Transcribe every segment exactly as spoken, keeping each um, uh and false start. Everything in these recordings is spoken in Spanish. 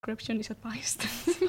Subscription is advised.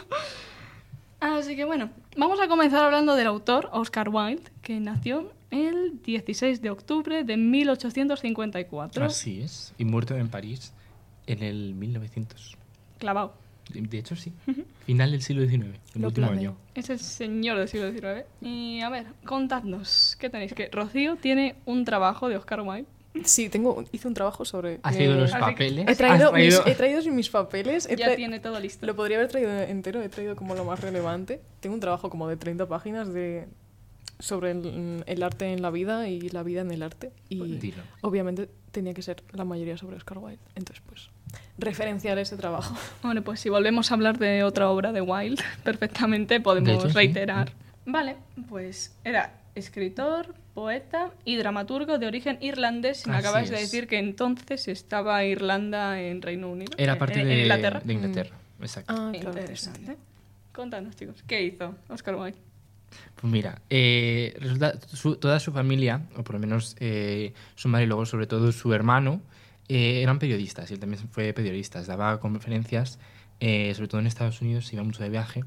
Así que bueno, vamos a comenzar hablando del autor, Oscar Wilde, que nació el dieciséis de octubre de mil ochocientos cincuenta y cuatro. Así es, y muerto en París en el mil novecientos. Clavado. De hecho, sí. Final del siglo diecinueve, el Lo último planeo. año. Es el señor del siglo diecinueve. Y a ver, contadnos, ¿qué tenéis? Que Rocío tiene un trabajo de Oscar Wilde. Sí, tengo, hice un trabajo sobre... Has eh, leído los Así que- papeles. He traído, Has traído- Mis, he traído mis papeles. he Ya tra- tiene todo listo. Lo podría haber traído entero, he traído como lo más relevante. Tengo un trabajo como de treinta páginas de sobre el, el arte en la vida y la vida en el arte. Y Dilo. obviamente tenía que ser la mayoría sobre Oscar Wilde. Entonces, pues, referenciar ese trabajo. Bueno, pues si volvemos a hablar de otra obra de Wilde, perfectamente podemos De hecho, sí. reiterar. Vale, pues era escritor, poeta y dramaturgo de origen irlandés. Y me Así acabas de es. decir que entonces estaba Irlanda en Reino Unido. Era en- parte en, de en Inglaterra. de Inglaterra, exacto. Ah, claro. Interesante. Contanos, chicos, ¿qué hizo Oscar Wilde? Pues mira, eh, resulta su- toda su familia, o por lo menos eh, su madre y luego sobre todo su hermano, eh, eran periodistas, y él también fue periodista, daba conferencias, eh, sobre todo en Estados Unidos, se iba mucho de viaje,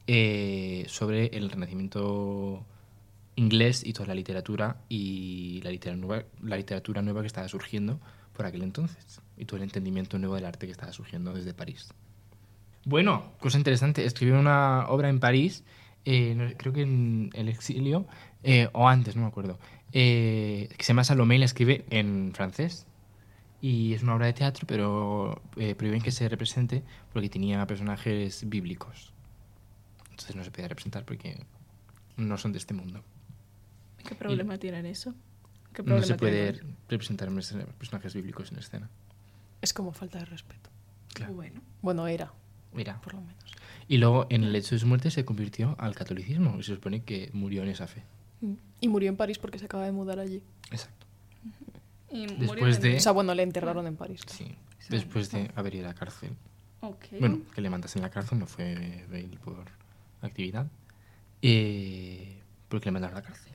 eh, sobre el Renacimiento inglés y toda la literatura y la literatura, nueva, la literatura nueva que estaba surgiendo por aquel entonces, y todo el entendimiento nuevo del arte que estaba surgiendo desde París. Bueno, cosa interesante, escribió una obra en París, eh, no- creo que en el exilio, eh, o antes, no me acuerdo, eh, que se llama Salomé y la escribe en francés. Y es una obra de teatro, pero eh, prohíben que se represente porque tenía personajes bíblicos. Entonces no se podía representar porque no son de este mundo. ¿Qué problema tienen eso? ¿Qué No problema se puede tienen con representar personajes bíblicos en escena. Es como falta de respeto. eso? Claro. Bueno, Bueno, era, Mira. por lo menos. Y luego, en el hecho de su muerte, se convirtió al catolicismo. Y se supone que murió en esa fe. Y murió en París porque se acaba de mudar allí. Exacto. y murió Después en- de- O sea, bueno, le enterraron en París. Sí. Después de haber ido a la cárcel. Ok. Bueno, que le mandasen a la cárcel no fue bail por actividad. Eh, porque le mandaron a la cárcel.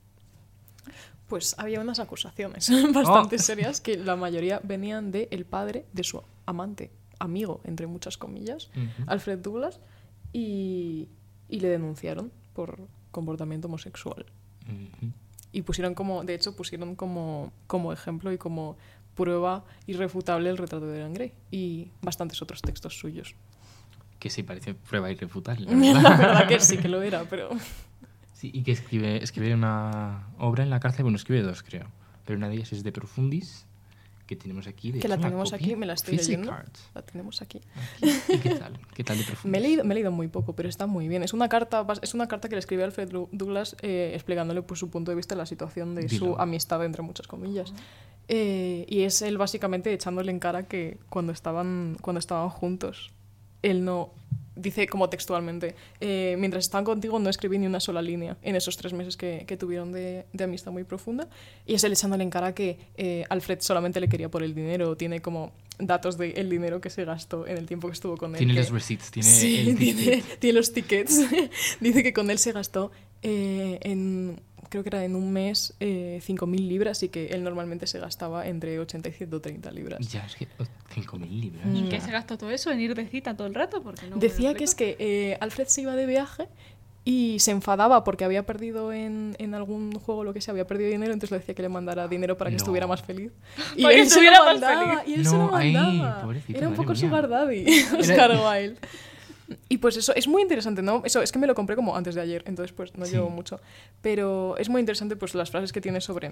Pues había unas acusaciones bastante Oh. serias que la mayoría venían de el padre de su amante, amigo, entre muchas comillas, Ujú. Alfred Douglas, y, y le denunciaron por comportamiento homosexual. Ujú. Y pusieron como, de hecho, pusieron como, como ejemplo y como prueba irrefutable el retrato de Dorian Gray y bastantes otros textos suyos. Que sí, parece prueba irrefutable. la La verdad. verdad que sí que lo era, pero... Sí, y que escribe, escribe una obra en la cárcel. Bueno, escribe dos, creo. Pero una de ellas es De Profundis, que tenemos aquí. De Que la hecho, una tenemos copia aquí, me la estoy Physic leyendo. Arts. La tenemos aquí. Aquí. ¿Y qué tal? ¿Qué tal De Profundis? Me he, leído, me he leído muy poco, pero está muy bien. Es una carta, bas- es una carta que le escribe Alfred Lu- Douglas eh, explicándole pues, su punto de vista de la situación de su Dilo. amistad, entre muchas comillas. Eh, y es él básicamente echándole en cara que cuando estaban, cuando estaban juntos, él no... Dice como textualmente, eh, mientras estaban contigo no escribí ni una sola línea en esos tres meses que, que tuvieron de, de amistad muy profunda. Y es él echándole en cara que eh, Alfred solamente le quería por el dinero. Tiene como datos del dinero que se gastó en el tiempo que estuvo con él. Tiene que- los receipts, tiene Sí, el tiene, ticket. tiene los tickets. Dice que con él se gastó eh, en, creo que era en un mes, eh, cinco mil libras y que él normalmente se gastaba entre ochenta y ciento treinta libras. Ya, es que oh, cinco mil libras. ¿Y en o qué sea, se gastó todo eso? ¿En ir de cita todo el rato? Porque no me Decía lo que es explico. que eh, Alfred se iba de viaje y se enfadaba porque había perdido en, en algún juego lo que sea, había perdido dinero, entonces le decía que le mandara dinero para que No. estuviera más feliz. Y Para que él se estuviera lo más mandaba, feliz. y él se No, lo ay, mandaba. pobrecito, Era un madre poco mía. sugar daddy, Oscar Wilde. Y pues eso, es muy interesante, ¿no? Eso, es que me lo compré como antes de ayer, entonces pues no Sí. llevo mucho. Pero es muy interesante pues las frases que tiene sobre...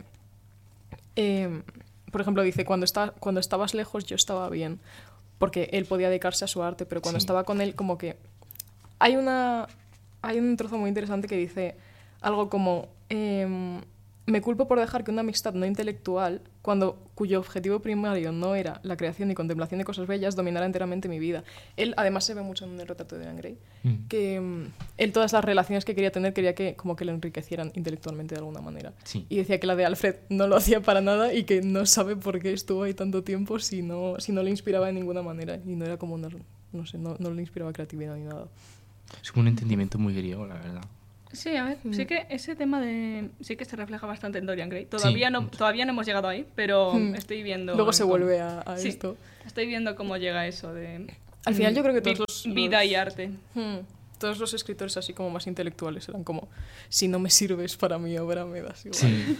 eh, por ejemplo, dice, cuando, está, cuando estabas lejos yo estaba bien, porque él podía dedicarse a su arte, pero cuando Sí. estaba con él como que... Hay, una, hay un trozo muy interesante que dice algo como... em, me culpo por dejar que una amistad no intelectual, cuando, cuyo objetivo primario no era la creación y contemplación de cosas bellas, dominara enteramente mi vida. Él además se ve mucho en el retrato de Dorian Gray, Mm. que mm, él todas las relaciones que quería tener quería que como que le enriquecieran intelectualmente de alguna manera. Sí. Y decía que la de Alfred no lo hacía para nada y que no sabe por qué estuvo ahí tanto tiempo si no, si no le inspiraba de ninguna manera. Y no era como una, no sé, no, no le inspiraba creatividad ni nada. Es como un entendimiento muy griego, la verdad. Sí, a ver, Mm. sí que ese tema de... Sí que se refleja bastante en Dorian Gray. Todavía, Sí, no, mucho. todavía no hemos llegado ahí, pero Mm. estoy viendo... Luego se cómo- vuelve a, a Sí. esto. Estoy viendo cómo llega eso de... Al final yo creo que vi- todos los... vida los- y arte. Hmm. Todos los escritores así como más intelectuales eran como, si no me sirves para mi obra, me das igual. Sí.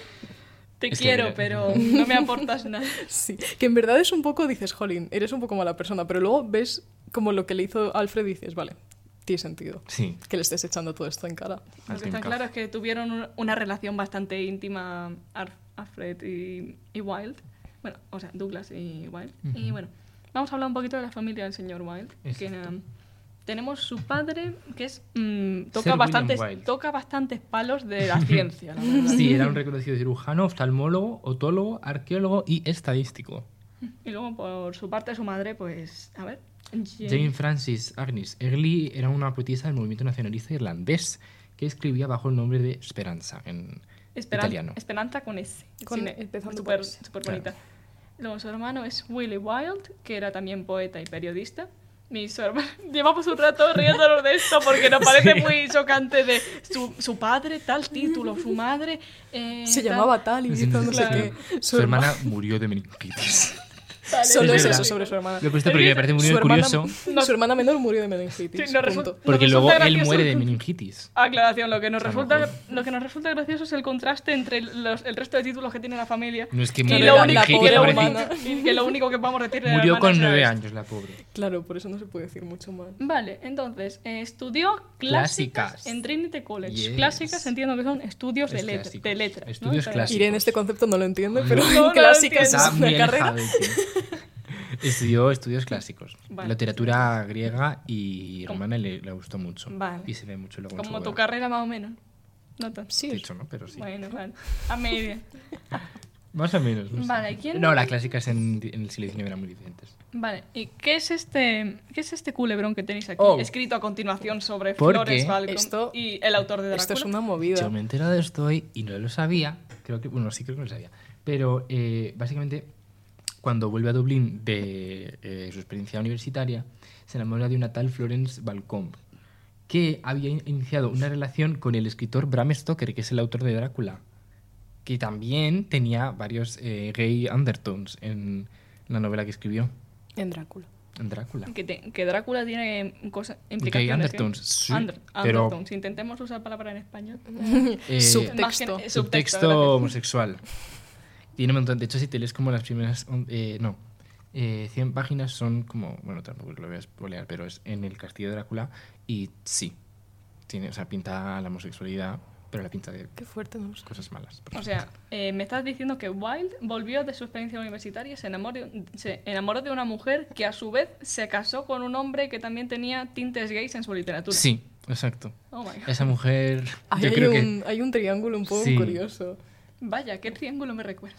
Te Es que quiero, mira- pero no me aportas nada. Sí, que en verdad es un poco, dices, jolín, eres un poco mala persona, pero luego ves como lo que le hizo Alfred y dices, vale, tiene sentido Sí. que le estés echando todo esto en cara. Lo Al que está Tim claro es que tuvieron un- una relación bastante íntima Ar- Alfred y, y Wilde. Bueno, o sea, Douglas y Wilde. Y Ujú. bueno, vamos a hablar un poquito de la familia del señor Wilde. Que, Exacto. um, tenemos su padre, que es mm, toca, Sir William bastantes, Wilde. toca bastantes palos de la ciencia, la verdad. Sí, era un reconocido cirujano, oftalmólogo, otólogo, arqueólogo y estadístico. Y luego, por su parte, su madre, pues, a ver... Jane- Jane Frances Agnes Early era una poetisa del movimiento nacionalista irlandés que escribía bajo el nombre de Speranza en Esperan- italiano. Esperanza con S. Con- Cine- empezando súper por S. súper Claro. bonita. Luego su hermano es Willie Wilde, que era también poeta y periodista. Mi su hermano... Llevamos un rato riéndonos de esto porque nos parece Sí. muy chocante de su, su padre, tal título, su madre... eh, Se tal- llamaba tal y Sí, hizo sí, no sí, sé claro. qué. Su hermana murió de meningitis. Vale, Solo Es es verdad. eso sobre su hermana. Lo he puesto porque me parece muy Su hermana, curioso. No. su hermana menor murió de meningitis. Sí, no punto. resulta- Porque Nos luego resulta él gracioso. muere de meningitis. Aclaración, lo que nos A lo resulta, mejor. lo que nos resulta gracioso es el contraste entre los- el resto de títulos que tiene la familia. No es que Y murió lo de único, la que, meningitis, lo pobre pobrecita. único, hermana. y que lo único que podemos decir de la Murió hermana con es nueve esto. años la pobre. Claro, por eso no se puede decir mucho más. Vale, entonces, eh, estudió clásicas, Clásicas. en Trinity College. Yes. Clásicas entiendo que son estudios de, Es let- clásicos. de letras. ¿no? Estudios Está- clásicos. Irene este concepto no lo entiende, No. pero No, en no lo clásicas entiendo. Está es muy una carrera. alejado de ti. Estudió estudios clásicos. Vale. Literatura griega y ¿Cómo? romana le, le gustó mucho. Vale. Y se ve mucho luego en Como su tu obra. carrera más o menos. No tanto. Sí, De hecho, ¿no? Pero sí. Bueno, vale. A media. Más o menos. No sé. Vale, ¿quién- No, las clásicas en, en el siglo diecinueve eran muy diferentes. Vale, ¿y qué es este qué es este culebrón que tenéis aquí? Oh. Escrito a continuación sobre Porque Flores Falcon esto- y el autor de Drácula. esto es una movida. Yo me he enterado de esto hoy y no lo sabía. Creo que, bueno, sí creo que lo sabía. Pero eh, básicamente, cuando vuelve a Dublín de eh, su experiencia universitaria, se enamora de una tal Florence Balcombe, que había in- iniciado una relación con el escritor Bram Stoker, que es el autor de Drácula, que también tenía varios eh, gay undertones en la novela que escribió, En Drácula. en Drácula. Que, te- que Drácula tiene cosas Gay implicaciones. undertones, ¿eh? sí, Under- pero undertones. Intentemos usar palabra en español. eh, Subtexto. Más que- eh, subtexto gracias. homosexual. Tiene un montón. De hecho, si te lees como las primeras. eh, no. eh, cien páginas son como. Bueno, tampoco lo voy a spoilear, pero es en el castillo de Drácula. Y sí. Tiene, o sea, pinta la homosexualidad, pero la pinta de Qué fuerte, no lo sé. cosas malas. O sea, eh, me estás diciendo que Wilde volvió de su experiencia universitaria y se enamoró, se enamoró de una mujer que a su vez se casó con un hombre que también tenía tintes gays en su literatura. Sí, exacto. Oh my God. Esa mujer. Ahí yo hay, creo un, hay un triángulo un poco Sí. curioso. Vaya, qué triángulo me recuerda.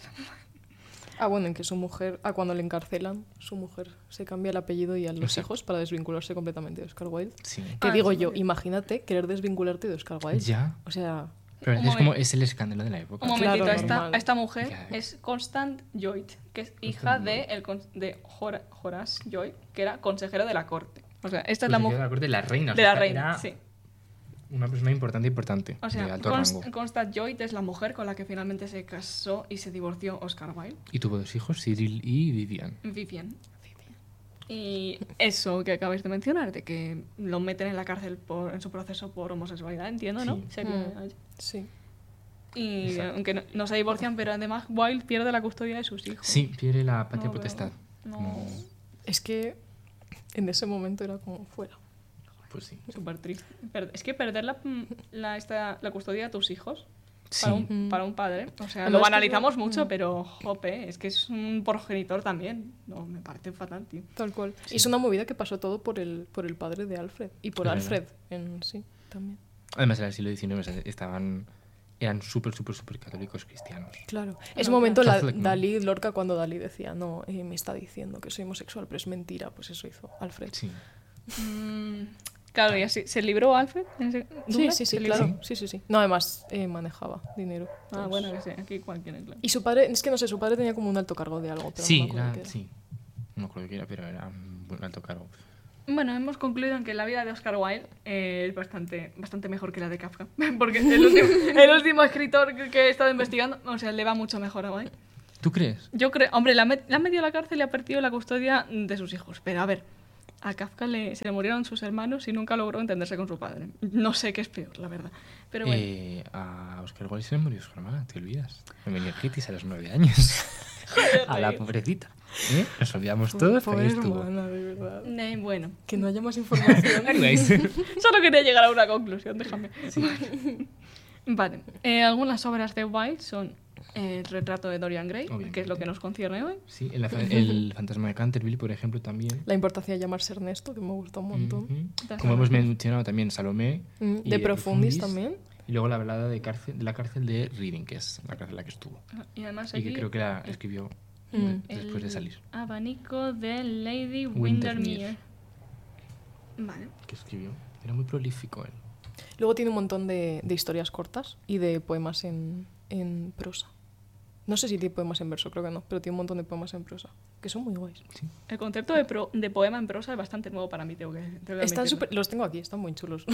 Ah, bueno, en que su mujer, ah, cuando le encarcelan, su mujer se cambia el apellido y a los O sea- hijos para desvincularse completamente de Oscar Wilde. que. Sí. Que Ah, digo eso yo, también. imagínate querer desvincularte de Oscar Wilde. Ya. O sea, Pero Un es como. momento. Es el escándalo de la época. Un momentito, Claro, esta, normal. esta mujer Ya. es Constant Lloyd, que es hija de, el, con- de Hora- Horace Lloyd, que era consejero de la corte. O sea, esta es la Pues mujer de la corte de la reina. o de sea, la reina, era sí. Una persona importante, importante. O sea, de alto Const- rango. Constant Lloyd es la mujer con la que finalmente se casó y se divorció Oscar Wilde. Y tuvo dos hijos, Cyril y Vivian. Vivian. Y eso que acabáis de mencionar, de que lo meten en la cárcel por, en su proceso por homosexualidad, entiendo, ¿no? Sí. Sé que- Mm. sí. Y Exacto. aunque no, no se divorcian, pero además Wilde pierde la custodia de sus hijos. Sí, pierde la patria No, potestad. no. Como- Es que en ese momento era como fuera. Pues sí. Súper triste. Per- Es que perder la, la, esta, la custodia de tus hijos Sí. para, un, Mm. para un padre, o sea, Además lo que banalizamos yo- mucho, mm. pero jope, es que es un progenitor también. No, me parece fatal, tío. Tal cual. Y es una movida que pasó todo por el, por el padre de Alfred. Y por Es Alfred en sí, también. Además, en el siglo diecinueve o sea, estaban, eran súper, súper, súper católicos cristianos. Claro. No, Ese momento la, Catholic, ¿no? Dalí, Lorca, cuando Dalí decía, no, eh, me está diciendo que soy homosexual, pero es mentira, pues eso hizo Alfred. Sí. Mm, claro, y así, ¿se libró Alfred? en ese- Sí, Douglas? sí, sí, ¿Se libró? claro. Sí, sí, sí. No, además eh, manejaba dinero. Ah, Pues- bueno, que sé, aquí cualquiera, claro. Y su padre, es que no sé, su padre tenía como un alto cargo de algo. Pero Sí, no me acuerdo era, qué era. sí. No me acuerdo qué era, pero era un buen alto cargo. Bueno, hemos concluido en que la vida de Oscar Wilde eh, es bastante, bastante mejor que la de Kafka. Porque el último, el último escritor que, que he estado investigando, o sea, le va mucho mejor a Wilde. ¿Tú crees? Yo creo, hombre, la, met- la han metido a la cárcel y ha perdido la custodia de sus hijos. Pero a ver, a Kafka le, se le murieron sus hermanos y nunca logró entenderse con su padre. No sé qué es peor, la verdad. Pero bueno. Eh, a Oscar Wilde se le murió su hermana, te olvidas. Me meningitis a los nueve años. A la pobrecita. ¿Eh? Nos olvidamos todos, pero ahí estuvo. Hermana, de verdad. Eh, bueno, Que no haya más información. Anyways. solo quería llegar a una conclusión, déjame. Vale, eh, algunas obras de Wilde son El retrato de Dorian Gray, Obviamente. que es lo que nos concierne hoy. Sí, el, el fantasma de Canterville, por ejemplo, también. La importancia de llamarse Ernesto, que me gusta un montón. Ujú. Como hemos mencionado también, Salomé. Mm, y de Profundis también. Y luego la balada de, cárcel, de la cárcel de Reading, que es la cárcel en la que estuvo. Y además Y aquí que creo que la escribió Mm. de- después de el salir. abanico de Lady Windermere. Windermere. Vale. Que escribió. Era muy prolífico él. Luego tiene un montón de, de historias cortas y de poemas en, en prosa. No sé si tiene poemas en verso, creo que no, pero tiene un montón de poemas en prosa, que son muy guays. Sí. El concepto de, pro- de poema en prosa es bastante nuevo para mí, tengo que, tengo que Están admitirlo. súper- los tengo aquí, están muy chulos.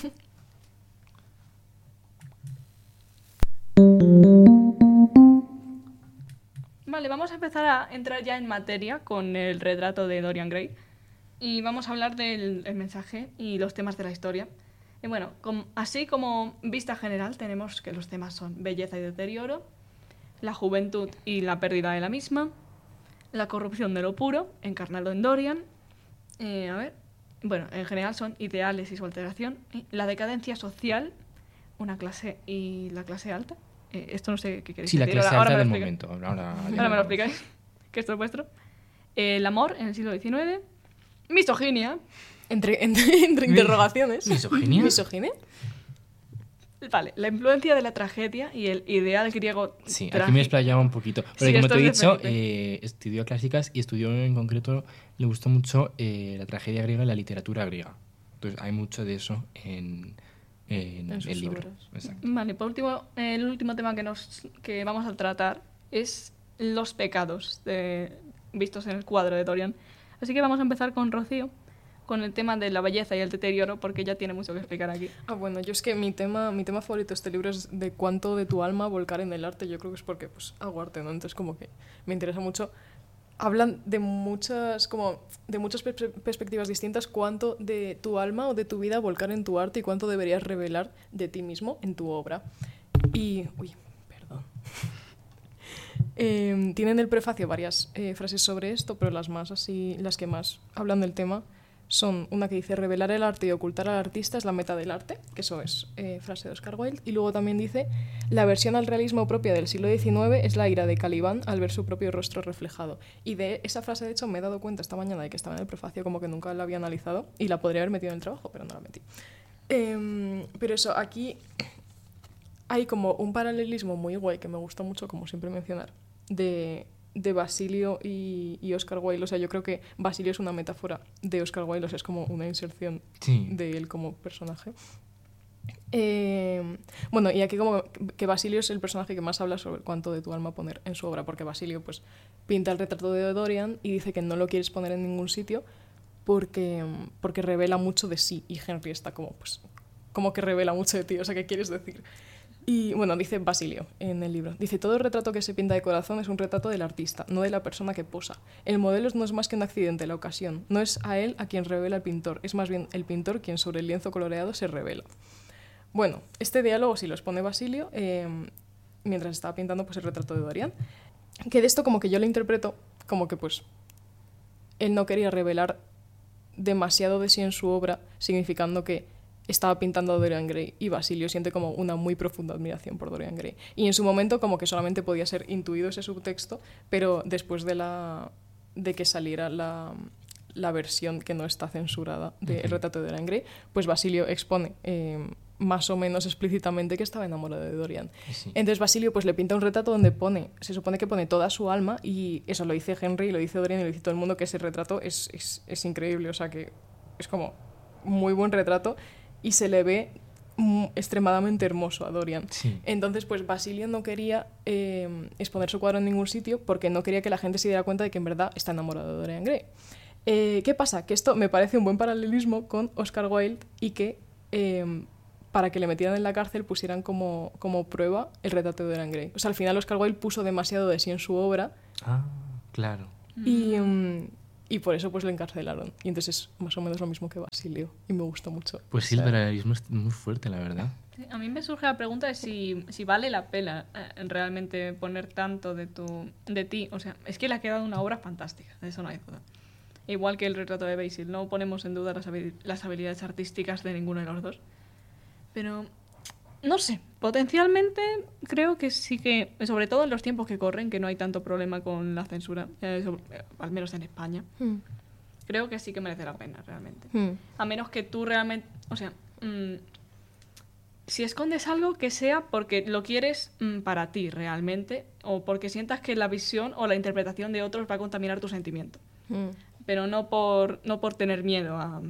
Vale, vamos a empezar a entrar ya en materia con el retrato de Dorian Gray y vamos a hablar del el mensaje y los temas de la historia. Y bueno, com- así como vista general tenemos que los temas son belleza y deterioro, la juventud y la pérdida de la misma, la corrupción de lo puro, encarnado en Dorian, eh, a ver, bueno, en general son ideales y su alteración, y la decadencia social, una clase y la clase alta. Eh, esto no sé qué queréis Sí, la decir. clase ahora, alta ahora del me lo explicáis. momento. Ahora, Ahora me lo explicáis, que esto es vuestro. Eh, el amor en el siglo diecinueve, misoginia, entre, entre, entre interrogaciones. ¿Misoginia? ¿Misoginia? vale, la influencia de la tragedia y el ideal griego Sí, aquí trágico. me explayaba un poquito. Porque Sí, como esto te he es de dicho, Felipe. eh, estudió clásicas y estudió en concreto, le gustó mucho eh, la tragedia griega y la literatura griega. Entonces hay mucho de eso en, en, En sus el libro. obras. Exacto. Vale, por último, el último tema que, nos, que vamos a tratar es los pecados de- vistos en el cuadro de Dorian. Así que vamos a empezar con Rocío, con el tema de la belleza y el deterioro, porque ella tiene mucho que explicar aquí. Ah, bueno, yo es que mi tema, mi tema favorito de este libro es de cuánto de tu alma volcar en el arte. Yo creo que es porque pues, hago arte, ¿no? Entonces como que me interesa mucho. Hablan de muchas, como, de muchas pers- perspectivas distintas, cuánto de tu alma o de tu vida volcar en tu arte y cuánto deberías revelar de ti mismo en tu obra. Y... Uy, perdón. Eh, tienen en el prefacio varias eh, frases sobre esto, pero las más así, las que más hablan del tema son una que dice revelar el arte y ocultar al artista es la meta del arte, que eso es eh, frase de Oscar Wilde, y luego también dice la versión al realismo propia del siglo diecinueve es la ira de Calibán al ver su propio rostro reflejado. Y de esa frase, de hecho, me he dado cuenta esta mañana de que estaba en el prefacio, como que nunca la había analizado y la podría haber metido en el trabajo, pero no la metí. Em, pero eso, aquí hay como un paralelismo muy guay que me gusta mucho, como siempre mencionar, de, de Basilio y, y Oscar Wilde. O sea, yo creo que Basilio es una metáfora de Oscar Wilde, o sea, es como una inserción Sí. de él como personaje. Eh, bueno, y aquí como que Basilio es el personaje que más habla sobre cuánto de tu alma poner en su obra, porque Basilio pues pinta el retrato de Dorian y dice que no lo quieres poner en ningún sitio porque, porque revela mucho de sí, y Henry está como, pues, como que revela mucho de ti, o sea, ¿qué quieres decir? Y bueno, dice Basilio en el libro, dice, todo retrato que se pinta de corazón es un retrato del artista, no de la persona que posa. El modelo no es más que un accidente, la ocasión. No es a él a quien revela el pintor, es más bien el pintor quien sobre el lienzo coloreado se revela. Bueno, este diálogo sí lo expone Basilio eh, mientras estaba pintando pues, el retrato de Dorian, que de esto como que yo lo interpreto como que pues él no quería revelar demasiado de sí en su obra, significando que estaba pintando a Dorian Gray y Basilio siente como una muy profunda admiración por Dorian Gray. Y en su momento como que solamente podía ser intuido ese subtexto, pero después de, la, de que saliera la, la versión que no está censurada del Ujú. retrato de Dorian Gray, pues Basilio expone eh, más o menos explícitamente que estaba enamorado de Dorian. Sí. Entonces Basilio pues le pinta un retrato donde pone, se supone que pone toda su alma, y eso lo dice Henry, lo dice Dorian y lo dice todo el mundo, que ese retrato es, es, es increíble, o sea que es como muy buen retrato y se le ve mm, extremadamente hermoso a Dorian. Sí. Entonces pues Basilio no quería eh, exponer su cuadro en ningún sitio porque no quería que la gente se diera cuenta de que en verdad está enamorado de Dorian Gray. Eh, ¿Qué pasa? Que esto me parece un buen paralelismo con Oscar Wilde y que eh, para que le metieran en la cárcel pusieran como, como prueba el retrato de Dorian Gray. O sea, al final Oscar Wilde puso demasiado de sí en su obra Ah, claro. y, mm, y por eso pues le encarcelaron. Y entonces es más o menos lo mismo que Basilio, y me gusta mucho. Pues sí, O sea, el paralelismo es muy fuerte, la verdad. Sí, a mí me surge la pregunta de si, si vale la pena eh, realmente poner tanto de, tu, de ti. O sea, es que le ha quedado una obra fantástica, de eso no hay duda. Igual que el retrato de Basil, no ponemos en duda las, habi- las habilidades artísticas de ninguno de los dos. Pero, no sé, potencialmente creo que sí que, sobre todo en los tiempos que corren, que no hay tanto problema con la censura, eh, sobre- eh, al menos en España, hmm, creo que sí que merece la pena realmente. hmm. A menos que tú realmente, o sea, mm, si escondes algo que sea porque lo quieres mm, para ti realmente, o porque sientas que la visión o la interpretación de otros va a contaminar tu sentimiento, Mm. pero no por, no por tener miedo a,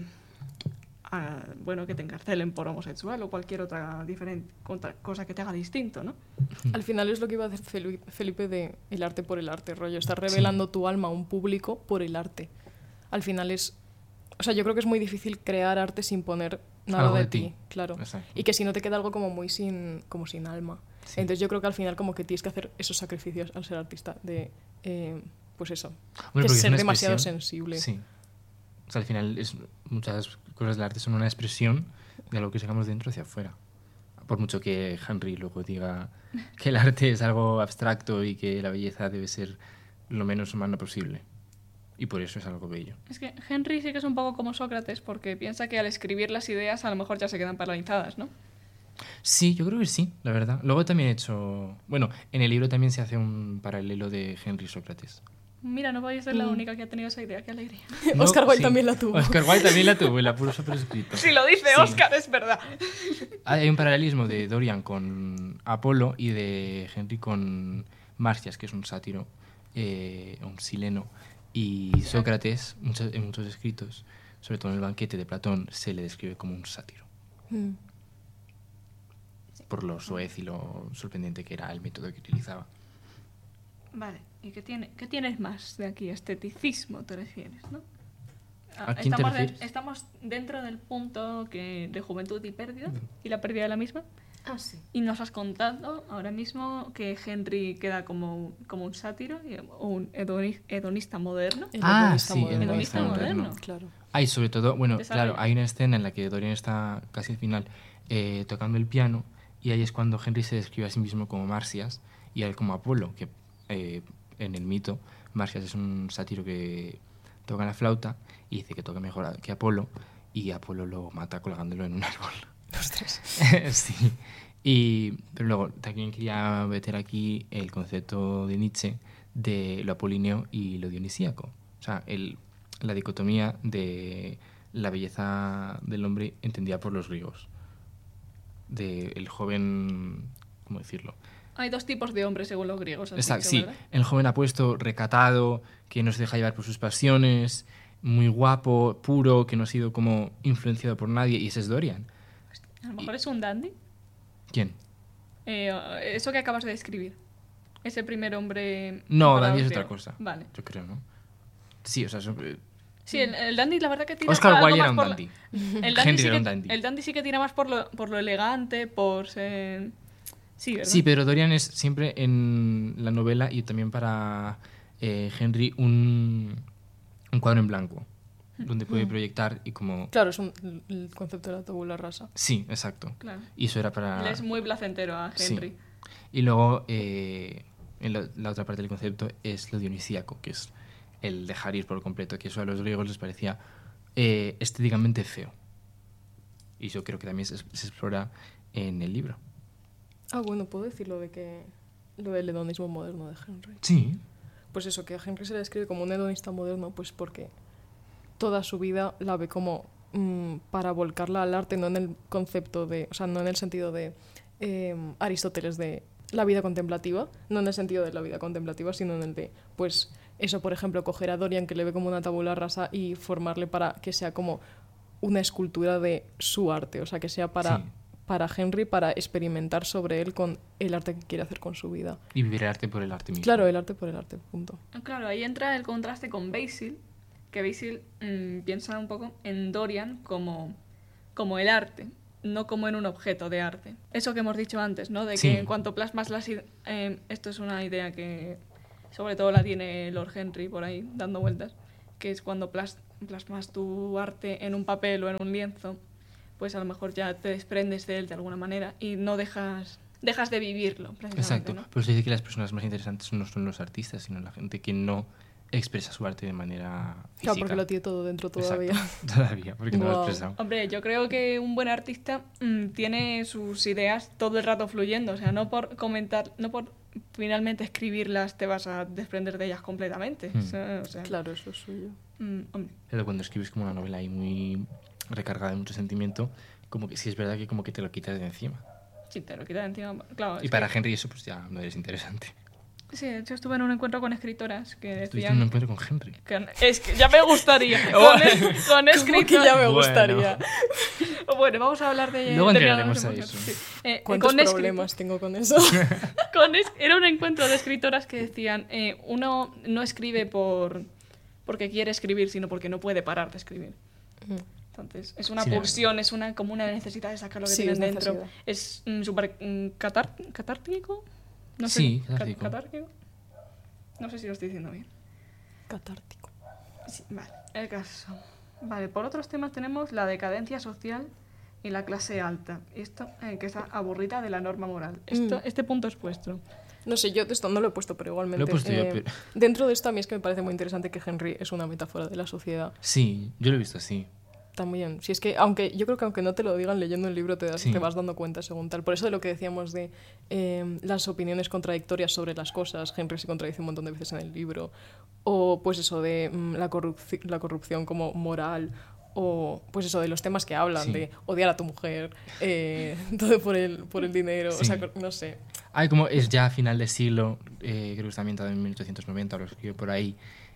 a, bueno, que te encarcelen por homosexual o cualquier otra diferente otra cosa que te haga distinto, ¿no? Al final es lo que iba a decir Felipe Felipe de el arte por el arte, rollo. Estás revelando tu alma a un público por el arte. Al final es... O sea, yo creo que es muy difícil crear arte sin poner nada Algo de, de ti. ti, claro. Exacto. Y que si no te queda algo como muy sin, como sin alma. Sí. Entonces yo creo que al final como que tienes que hacer esos sacrificios al ser artista de... eh, pues eso. Hombre, que porque es ser una demasiado expresión. sensible. Sí. O sea, al final es, muchas cosas del arte son una expresión de lo que sacamos dentro hacia afuera. Por mucho que Henry luego diga que el arte es algo abstracto y que la belleza debe ser lo menos humana posible. Y por eso es algo bello. Es que Henry sí que es un poco como Sócrates porque piensa que al escribir las ideas a lo mejor ya se quedan paralizadas, ¿no? Sí, yo creo que sí, la verdad. Luego también he hecho... Bueno, en el libro también se hace un paralelo de Henry y Sócrates. Mira, no vais a ser la Mm. única que ha tenido esa idea, qué alegría. No, Oscar Wilde sí. también la tuvo. Oscar Wilde también la tuvo y la puso por escrito. Si lo dice Sí. Oscar, es verdad. Hay un paralelismo de Dorian con Apolo y de Henry con Marcias, que es un sátiro, eh, un sileno. Y Sócrates, muchos, en muchos escritos, sobre todo en el banquete de Platón, se le describe como un sátiro, Mm. por lo soez y lo sorprendente que era el método que utilizaba. Vale, ¿y qué, tiene, qué tienes más de aquí? Esteticismo te refieres, ¿no? Ah, ¿A quién te estamos, de- refieres? estamos dentro del punto que, de juventud y pérdida, y la pérdida de la misma. Ah, sí. Y nos has contado ahora mismo que Henry queda como, como un sátiro y- o un hedoni- hedonista moderno. El Ah, hedonista sí, moderno. el Hedonista moderno. Claro. Hay sobre todo, bueno, Desarrolla. claro, hay una escena en la que Dorian está casi al final eh, tocando el piano y ahí es cuando Henry se describe a sí mismo como Marcias y a él como Apolo, que eh, en el mito Marcias es un sátiro que toca la flauta y dice que toca mejor a- que Apolo y Apolo lo mata colgándolo en un árbol. Ostras. Sí. Y, pero luego también quería meter aquí el concepto de Nietzsche de lo apolíneo y lo dionisíaco. O sea, el, la dicotomía de la belleza del hombre entendida por los griegos. De el joven, ¿cómo decirlo? Hay dos tipos de hombres según los griegos. has Exacto, dicho, sí, ¿verdad? el joven apuesto, recatado, que no se deja llevar por sus pasiones, muy guapo, puro, que no ha sido como influenciado por nadie, y ese es Dorian. A lo mejor es un dandy. ¿Quién? Eh, eso que acabas de describir. Ese primer hombre... No, comparado dandy es griego. otra cosa. Vale. Yo creo, ¿no? Sí, o sea, son- eh, Sí, el, el dandy la verdad que tira Oscar por algo Wilde más era un por la- dandy. El dandy, Henry sí era que, un dandy. el dandy sí que tira más por lo, por lo elegante, por ser... Sí, ¿verdad? Sí, pero Dorian es siempre en la novela y también para eh, Henry un, un cuadro en blanco, donde puede proyectar y como... Claro, es un, el concepto de la tabula rasa. Sí, exacto. Claro. Y eso era para... Le es muy placentero a Sí. Henry. Y luego, eh, en la, la otra parte del concepto es lo dionisíaco, que es el dejar ir por completo, que eso a los griegos les parecía eh, estéticamente feo. Y yo creo que también se, se explora en el libro. Ah, bueno, puedo decir lo de que... Lo del hedonismo moderno de Henry. Sí. Pues eso, que a Henry se le describe como un hedonista moderno, pues porque toda su vida la ve como mm, para volcarla al arte, no en el concepto de... O sea, no en el sentido de eh, Aristóteles de la vida contemplativa, no en el sentido de la vida contemplativa, sino en el de, pues, eso, por ejemplo, coger a Dorian, que le ve como una tabula rasa, y formarle para que sea como una escultura de su arte, o sea, que sea para... Sí. para Henry, para experimentar sobre él con el arte que quiere hacer con su vida. Y vivir el arte por el arte mismo. Claro, el arte por el arte, punto. Claro, ahí entra el contraste con Basil, que Basil mmm, piensa un poco en Dorian como, como el arte, no como en un objeto de arte. Eso que hemos dicho antes, ¿no? De que Sí. en cuanto plasmas las ideas... Eh, esto es una idea que sobre todo la tiene Lord Henry por ahí dando vueltas, que es cuando plas- plasmas tu arte en un papel o en un lienzo, pues a lo mejor ya te desprendes de él de alguna manera y no dejas, dejas de vivirlo, precisamente, Exacto. ¿no? Pero se dice que las personas más interesantes no son los artistas, sino la gente que no expresa su arte de manera física. Claro, porque lo tiene todo dentro todavía. Exacto, todavía, porque no lo ha Guau. expresado. Hombre, yo creo que un buen artista mm, tiene sus ideas todo el rato fluyendo, o sea, no por comentar, no por finalmente escribirlas te vas a desprender de ellas completamente. Mm. O sea, o sea, Claro, eso es suyo. mm, hombre, Pero cuando escribes como una novela ahí muy recargada de mucho sentimiento, como que sí es verdad que como que te lo quitas de encima. sí, te lo quitas de encima. Claro, Y es para que- Henry eso pues ya no eres interesante. Sí, de hecho estuve en un encuentro con escritoras que Estuviste decían... en un encuentro con Henry. que- es que ya me gustaría. Con, es- con Como que escritoras... ya me Bueno. gustaría. Bueno, vamos a hablar de... Luego de entraremos miradas a emocionales, eso. sí. Eh, ¿Cuántos con escri- problemas tengo con eso? con es- Era un encuentro de escritoras que decían, eh, uno no escribe por porque quiere escribir, sino porque no puede parar de escribir. Entonces, es una Sí, la pulsión, es una como una necesidad de sacar lo que Sí, tienen es dentro. necesidad. Es mm, súper mm, catar- catártico. No sé, Sí, ca- catártico. catártico. No sé si lo estoy diciendo bien. Catártico. Sí, vale, el caso. Vale, por otros temas tenemos la decadencia social y la clase alta. Esto, eh, que está aburrida de la norma moral. Esto, Mm. Este punto es vuestro. No sé, yo de esto no lo he puesto, pero igualmente. Lo he puesto yo, pero- Dentro de esto a mí es que me parece muy interesante que Henry es una metáfora de la sociedad. Sí, yo lo he visto así. También. Si es que, aunque yo creo que aunque no te lo digan leyendo el libro, te, das- Sí. te vas dando cuenta según tal. Por eso de lo que decíamos de eh, las opiniones contradictorias sobre las cosas, Henry se contradice un montón de veces en el libro. O pues eso de mm, la, corrupci- la corrupción como moral. O pues eso de los temas que hablan, Sí. de odiar a tu mujer, eh, todo por el, por el dinero. O Sí. sea, no sé. Ay, como es ya a final de siglo, eh, creo que está ambientado en mil ochocientos noventa, lo escribe por ahí.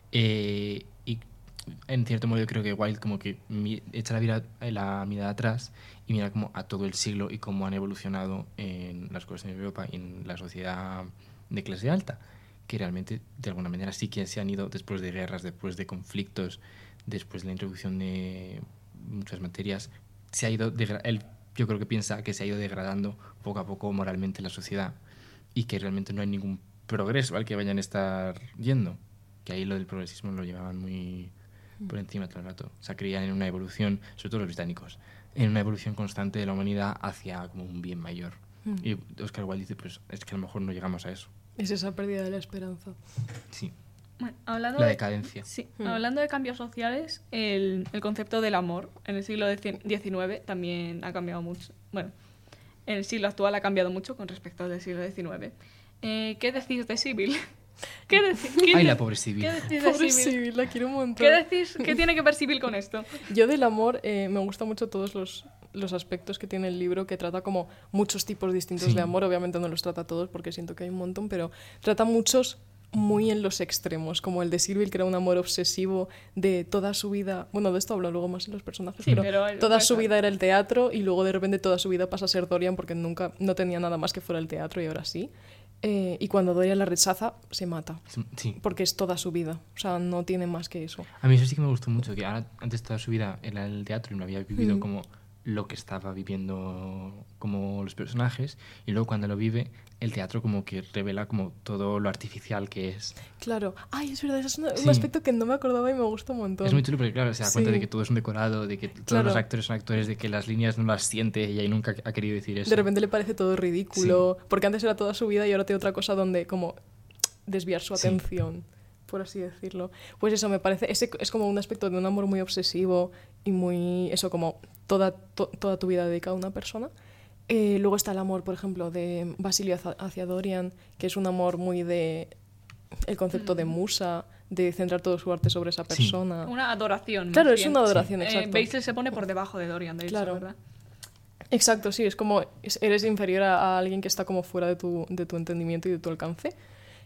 eh, y en cierto modo yo creo que Wilde como que mi- echa la, vira- la mirada atrás y mira como a todo el siglo y cómo han evolucionado en las cosas en Europa y en la sociedad de clase alta, que realmente de alguna manera sí que se han ido después de guerras, después de conflictos, después de la introducción de muchas materias, se ha ido degra- él yo creo que piensa que se ha ido degradando poco a poco moralmente la sociedad y que realmente no hay ningún progreso al que vayan a estar yendo, que ahí lo del progresismo lo llevaban muy por encima todo el rato. O sea, creían en una evolución, sobre todo los británicos, en una evolución constante de la humanidad hacia como un bien mayor. Mm. Y Oscar Wilde dice, pues es que a lo mejor no llegamos a eso. Es esa pérdida de la esperanza. Sí, Bueno, hablando la de- decadencia. Sí, Hmm. hablando de cambios sociales, el, el concepto del amor en el siglo diecinueve también ha cambiado mucho. Bueno, en el siglo actual ha cambiado mucho con respecto al del siglo diecinueve. Eh, ¿Qué decís de Sibyl? ¿Qué, deci- qué Ay, de- la pobre Sibyl. ¿Qué decís de Pobre Sibyl? Sibyl, la quiero un montón. ¿Qué decís? ¿Qué tiene que ver Sibyl con esto? Yo del amor eh, me gustan mucho todos los, los aspectos que tiene el libro, que trata como muchos tipos distintos Sí. de amor. Obviamente no los trata todos porque siento que hay un montón, pero trata muchos muy en los extremos, como el de Sibyl, que era un amor obsesivo de toda su vida. Bueno, de esto hablo luego más en los personajes, Sí, pero, pero el- toda pues, su vida era el teatro y luego de repente toda su vida pasa a ser Dorian porque nunca no tenía nada más que fuera el teatro y ahora sí. Eh, y cuando Dorian la rechaza, se mata. Sí. Porque es toda su vida. O sea, no tiene más que eso. A mí eso sí que me gustó mucho, que ahora, antes toda su vida era el teatro y no había vivido Mm. como lo que estaba viviendo como los personajes, y luego cuando lo vive, el teatro como que revela como todo lo artificial que es. Claro. Ay, es verdad, ese es un, un Sí. aspecto que no me acordaba y me gusta un montón. Es muy chulo porque, claro, se da cuenta Sí. de que todo es un decorado, de que todos Claro. los actores son actores, de que las líneas no las siente y ahí nunca ha querido decir eso. De repente le parece todo ridículo, porque antes era toda su vida y ahora tiene otra cosa donde como desviar su Sí. atención, por así decirlo. Pues eso me parece, ese es como un aspecto de un amor muy obsesivo y muy, eso como toda, to- toda tu vida dedicada a una persona. Eh, luego está el amor, por ejemplo, de Basilio hacia, hacia Dorian, que es un amor muy de el concepto de musa, de centrar todo su arte sobre esa Sí. persona. Una adoración. Claro, más es bien. una adoración, Eh, exacto. Basil se pone por debajo de Dorian, de hecho, Claro. ¿verdad? Exacto, sí, es como es- eres inferior a, a alguien que está como fuera de tu, de tu entendimiento y de tu alcance.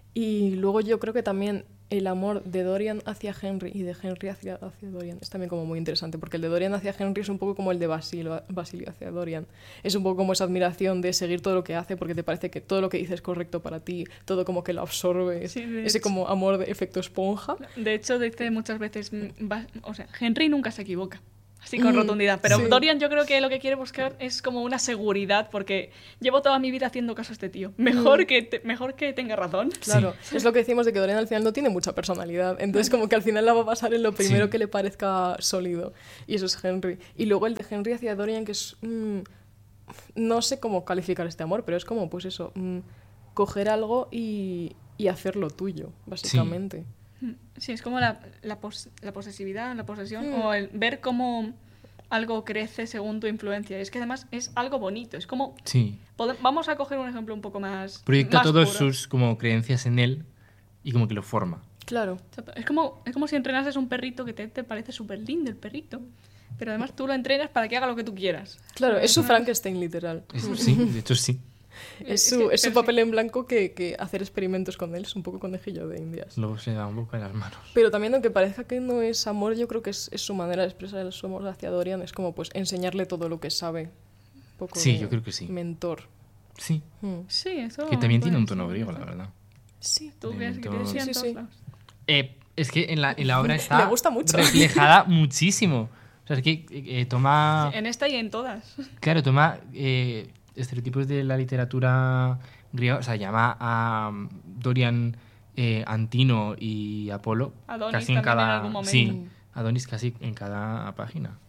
Y luego yo creo que también el amor de Dorian hacia Henry y de Henry hacia, hacia Dorian es también como muy interesante, porque el de Dorian hacia Henry es un poco como el de Basilio, Basilio hacia Dorian. Es un poco como esa admiración de seguir todo lo que hace porque te parece que todo lo que dice es correcto para ti, todo como que lo absorbes, Sí, de ese hecho. como amor de efecto esponja. De hecho, dice muchas veces, mm, va- o sea, Henry nunca se equivoca. así con Mm, rotundidad. Pero sí. Dorian yo creo que lo que quiere buscar es como una seguridad, porque llevo toda mi vida haciendo caso a este tío. Mejor, Mm. que, te- mejor que tenga razón. Claro, es lo que decimos de que Dorian al final no tiene mucha personalidad. Entonces, como que al final la va a pasar en lo primero Sí. que le parezca sólido. Y eso es Henry. Y luego el de Henry hacia Dorian, que es. mm, no sé cómo calificar este amor, pero es como, pues eso, mm, coger algo y, y hacerlo tuyo, básicamente. Sí, es como la, la, pos- la posesividad, la posesión, Mm. o el ver cómo algo crece según tu influencia. Y es que además es algo bonito. Es como... Sí. pode- Vamos a coger un ejemplo un poco más... Proyecta más todas puro. sus como creencias en él y como que lo forma. Claro. Exacto. Es como, es como si entrenases un perrito que te, te parece súper lindo el perrito. Pero además tú lo entrenas para que haga lo que tú quieras. Claro, es su ¿no? Frankenstein literal. Es- sí, de hecho sí. Es Es su, que- es su pero sí. papel en blanco que, que hacer experimentos con él es un poco conejillo de indias. Luego se da un poco en las manos. Pero también, aunque parezca que no es amor, yo creo que es, es su manera de expresar su amor hacia Dorian. Es como, pues, enseñarle todo lo que sabe. Un poco Sí, de yo creo que sí. mentor. Sí. Mm. Sí, eso... Que también tiene un puede tono ser. griego, la verdad. Sí. Tú De ves que todo. tienes en Sí, todos sí. lados. Eh, es que en la, en la obra está Le gusta mucho. reflejada muchísimo. O sea, es que eh, toma... En esta y en todas. Claro, toma eh, estereotipos de la literatura griega. O sea, llama a um, Dorian eh, Antino y Apolo Adonis casi en también cada... en algún momento. Sí, Adonis casi en cada página.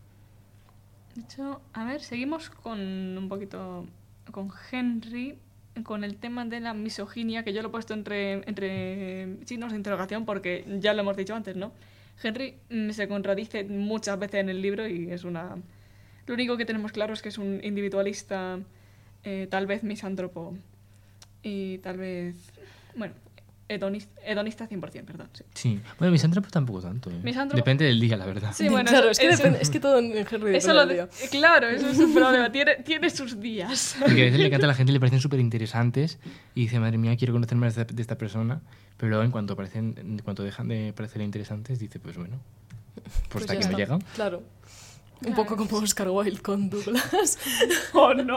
De hecho, a ver, seguimos con un poquito con Henry, con el tema de la misoginia, que yo lo he puesto entre, entre signos de interrogación porque ya lo hemos dicho antes, ¿no? Henry mm, se contradice muchas veces en el libro y es una... Lo único que tenemos claro es que es un individualista, eh, tal vez misántropo y tal vez, bueno, hedonista, hedonista cien por ciento, perdón, sí. Sí. Bueno, misántropo tampoco tanto. ¿eh? Misántropo- Depende del día, la verdad. Sí, bueno, claro, eso- es, que eso- depende- es que todo en Henry depende Eso lo del de- día. claro, eso es un problema, tiene, tiene sus días. Porque a veces le encanta a la gente, le parecen súper interesantes y dice, madre mía, quiero conocer más de esta, de esta persona. Pero luego, en cuanto, parecen, en cuanto dejan de parecer interesantes, dice, pues bueno, pues, Pues hasta ya que me está. llega. Claro. Un Claro, poco como sí. Oscar Wilde con Douglas. Oh, no.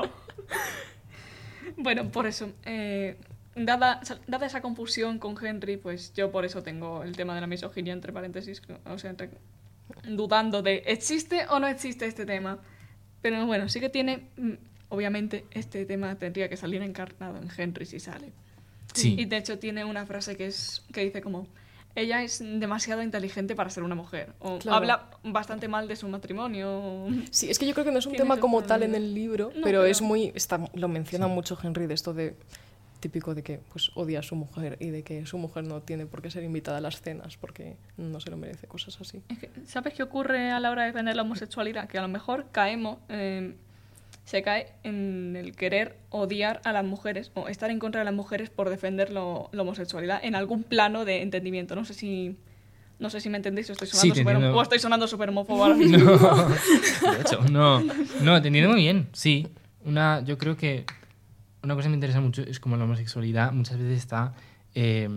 Bueno, por eso. eh, dada, dada esa confusión con Henry, pues yo por eso tengo el tema de la misoginia entre paréntesis. O sea, entre- dudando de ¿existe o no existe este tema? Pero bueno, sí que tiene... mm, Obviamente, este tema tendría que salir encarnado en Henry si sale. Sí. Y de hecho tiene una frase que, es, que dice como... Ella es demasiado inteligente para ser una mujer. O Claro. habla bastante mal de su matrimonio. Sí, es que yo creo que no es un Tiene tema sus como tal en problemas. el libro, No, pero, pero- es muy... Está, lo menciona mucho Henry de esto de... Típico de que pues odia a su mujer y de que su mujer no tiene por qué ser invitada a las cenas porque no se lo merece, cosas así. Es que, ¿sabes qué ocurre a la hora de defender la homosexualidad? Que a lo mejor caemos, eh, se cae en el querer odiar a las mujeres o estar en contra de las mujeres por defender lo- la homosexualidad en algún plano de entendimiento. No sé si, no sé si me entendéis o estoy Sí, sonando te súper entiendo. o estoy sonando súper homófobo ahora mismo. No, de hecho, no. No, te entiendo muy bien, sí. Una, yo creo que una cosa que me interesa mucho es como la homosexualidad muchas veces está... Eh,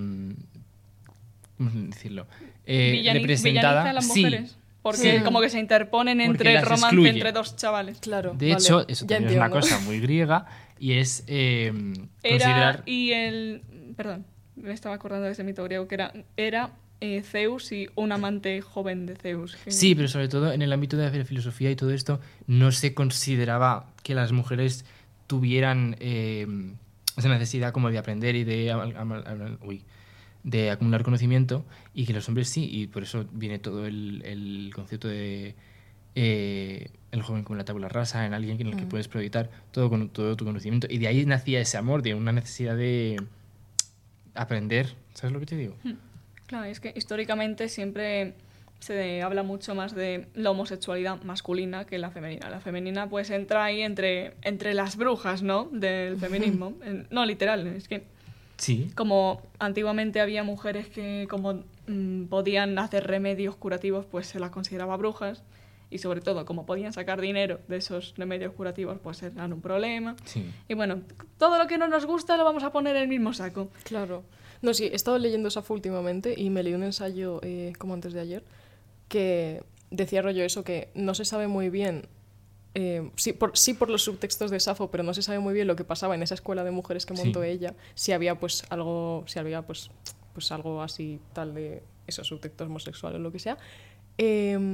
¿cómo decirlo? Eh, Villani- representada... villaniza a las sí, mujeres. Porque Sí. como que se interponen Porque entre las romance excluye. entre dos chavales. Claro. de vale, hecho, eso ya también es una entiendo. cosa muy griega y es eh, Era considerar... y el... Perdón, me estaba acordando de ese mito griego que era, era eh, Zeus y un amante joven de Zeus. que- Sí, pero sobre todo en el ámbito de la filosofía y todo esto, no se consideraba que las mujeres tuvieran eh, esa necesidad como de aprender y de, amal- amal- amal- uy, de acumular conocimiento, y que los hombres sí, y por eso viene todo el, el concepto de eh, el joven como la tabula rasa, en alguien en el que Mm. puedes proyectar todo, con, todo tu conocimiento. Y de ahí nacía ese amor, de una necesidad de aprender. ¿Sabes lo que te digo? Claro, es que históricamente siempre se habla mucho más de la homosexualidad masculina que la femenina. La femenina pues entra ahí entre, entre las brujas, ¿no? Del feminismo. En- No, literal, es que Sí. como antiguamente había mujeres que como mm, podían hacer remedios curativos, pues se las consideraba brujas. Y sobre todo, como podían sacar dinero de esos remedios curativos, pues eran un problema. Sí. Y bueno, todo lo que no nos gusta lo vamos a poner en el mismo saco. Claro. No, sí, he estado leyendo Safo últimamente y me leí un ensayo eh, como antes de ayer que decía rollo eso, que no se sabe muy bien, eh, sí, por, sí por los subtextos de Safo, pero no se sabe muy bien lo que pasaba en esa escuela de mujeres que montó Sí. ella, si había pues algo, si había pues, pues algo así tal de esos subtextos homosexuales o lo que sea. Eh,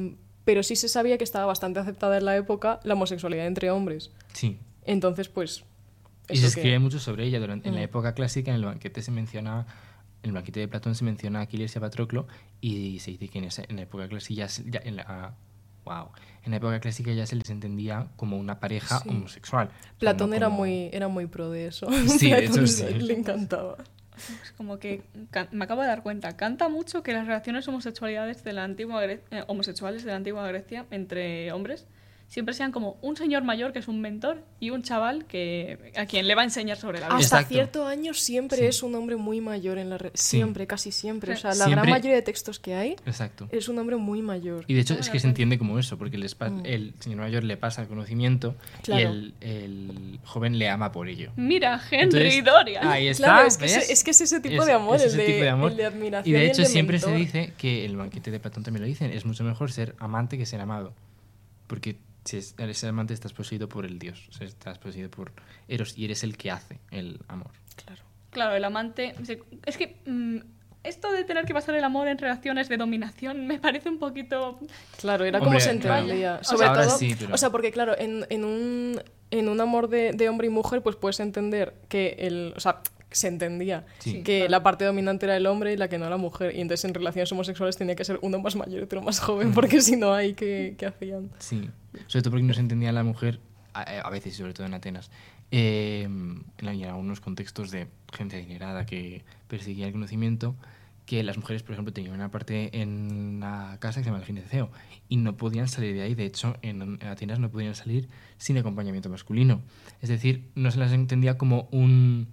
pero sí se sabía que estaba bastante aceptada en la época la homosexualidad entre hombres. Sí. Entonces, pues... Y se eso que- escribe mucho sobre ella. Durante, En la Mm. época clásica, en el banquete se menciona, en el banquete de Platón se menciona a Aquiles y a Patroclo, y se dice que en, esa, en la época clásica ya, se- ya en la, wow, en la época clásica ya se les entendía como una pareja Sí. homosexual. O sea, Platón no era, como- muy, era muy pro de eso. Sí, de Platón hecho, sí. le, le encantaba. Es como que can- me acabo de dar cuenta, canta mucho que las relaciones homosexualidades de la antigua Gre- eh, homosexuales de la antigua Grecia entre hombres siempre sean como un señor mayor que es un mentor y un chaval que a quien le va a enseñar sobre la vida. Hasta Exacto. cierto año siempre Sí. es un hombre muy mayor en la re- Sí. Siempre, casi siempre. O sea, la Siempre- gran mayoría de textos que hay Exacto. es un hombre muy mayor. Y de hecho Ah, es de que se acuerdo. entiende como eso, porque les pa- Mm. el señor mayor le pasa el conocimiento Claro. y el, el joven le ama por ello. Mira, Henry Entonces, y Dorian. Ahí está. Claro, es que, ¿ves? es, es que es ese tipo Es- de amor, es el ese de, tipo de amor. el de admiración. Y de el hecho de siempre se mentor. dice que el banquete de Platón también lo dicen, es mucho mejor ser amante que ser amado. Porque si es- eres ser amante estás poseído por el dios, o sea, estás poseído por Eros y eres el que hace el amor. Claro. Claro, el amante... se- Es que mm, esto de tener que basar el amor en relaciones de dominación me parece un poquito... Claro, era Hombre, como se claro. entendía. O Sobre sea, ahora todo, sí, pero- o sea, porque claro, en, en un, en un amor de, de hombre y mujer, pues puedes entender que el, o sea, se entendía Sí. que claro. la parte dominante era el hombre y la que no la mujer. Y entonces en relaciones homosexuales tenía que ser uno más mayor y otro más joven, porque si no, ahí ¿qué, qué hacían? Sí, sobre todo porque no se entendía la mujer, a, a veces, y sobre todo en Atenas, eh, en, la- y en algunos contextos de gente adinerada que perseguía el conocimiento, que las mujeres, por ejemplo, tenían una parte en la casa que se llama el gineceo y no podían salir de ahí. De hecho, en, en Atenas no podían salir sin acompañamiento masculino. Es decir, no se las entendía como un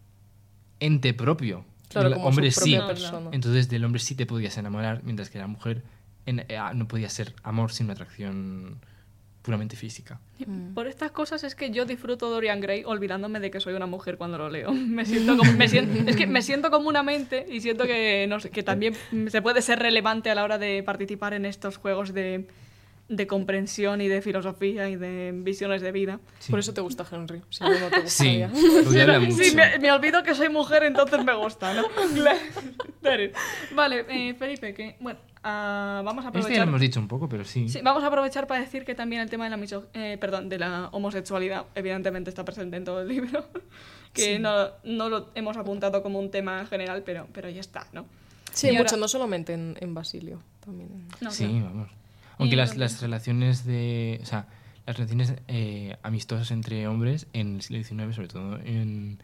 ente propio. Claro, El como hombre su sí. propia No, persona. Entonces, del hombre sí te podías enamorar, mientras que la mujer en- eh, ah, no podía ser amor sin una atracción puramente física. Mm. Por estas cosas es que yo disfruto Dorian Gray olvidándome de que soy una mujer cuando lo leo. Me siento como, me siento, es que me siento comúnmente y siento que, no sé, que también se puede ser relevante a la hora de participar en estos juegos de, de comprensión y de filosofía y de visiones de vida. Sí. Por eso te gusta Henry, si no, no te Sí, gustaría. porque habla mucho. Sí, me, me olvido que soy mujer, entonces me gusta, ¿no? Claro. Vale, eh, Felipe, que bueno, ah, vamos a Este ya lo aprovechar. hemos dicho un poco, pero sí. Sí, vamos a aprovechar para decir que también el tema de la miso- eh, perdón, de la homosexualidad evidentemente está presente en todo el libro, que Sí. no, no lo hemos apuntado como un tema general, pero, pero ya está, ¿no? Sí, Y ahora- mucho, no solamente en, en Basilio, también. en- No, Sí, claro. vamos. Aunque Y las, bueno, las relaciones de... O sea, las relaciones eh, amistosas entre hombres en el siglo diecinueve, sobre todo en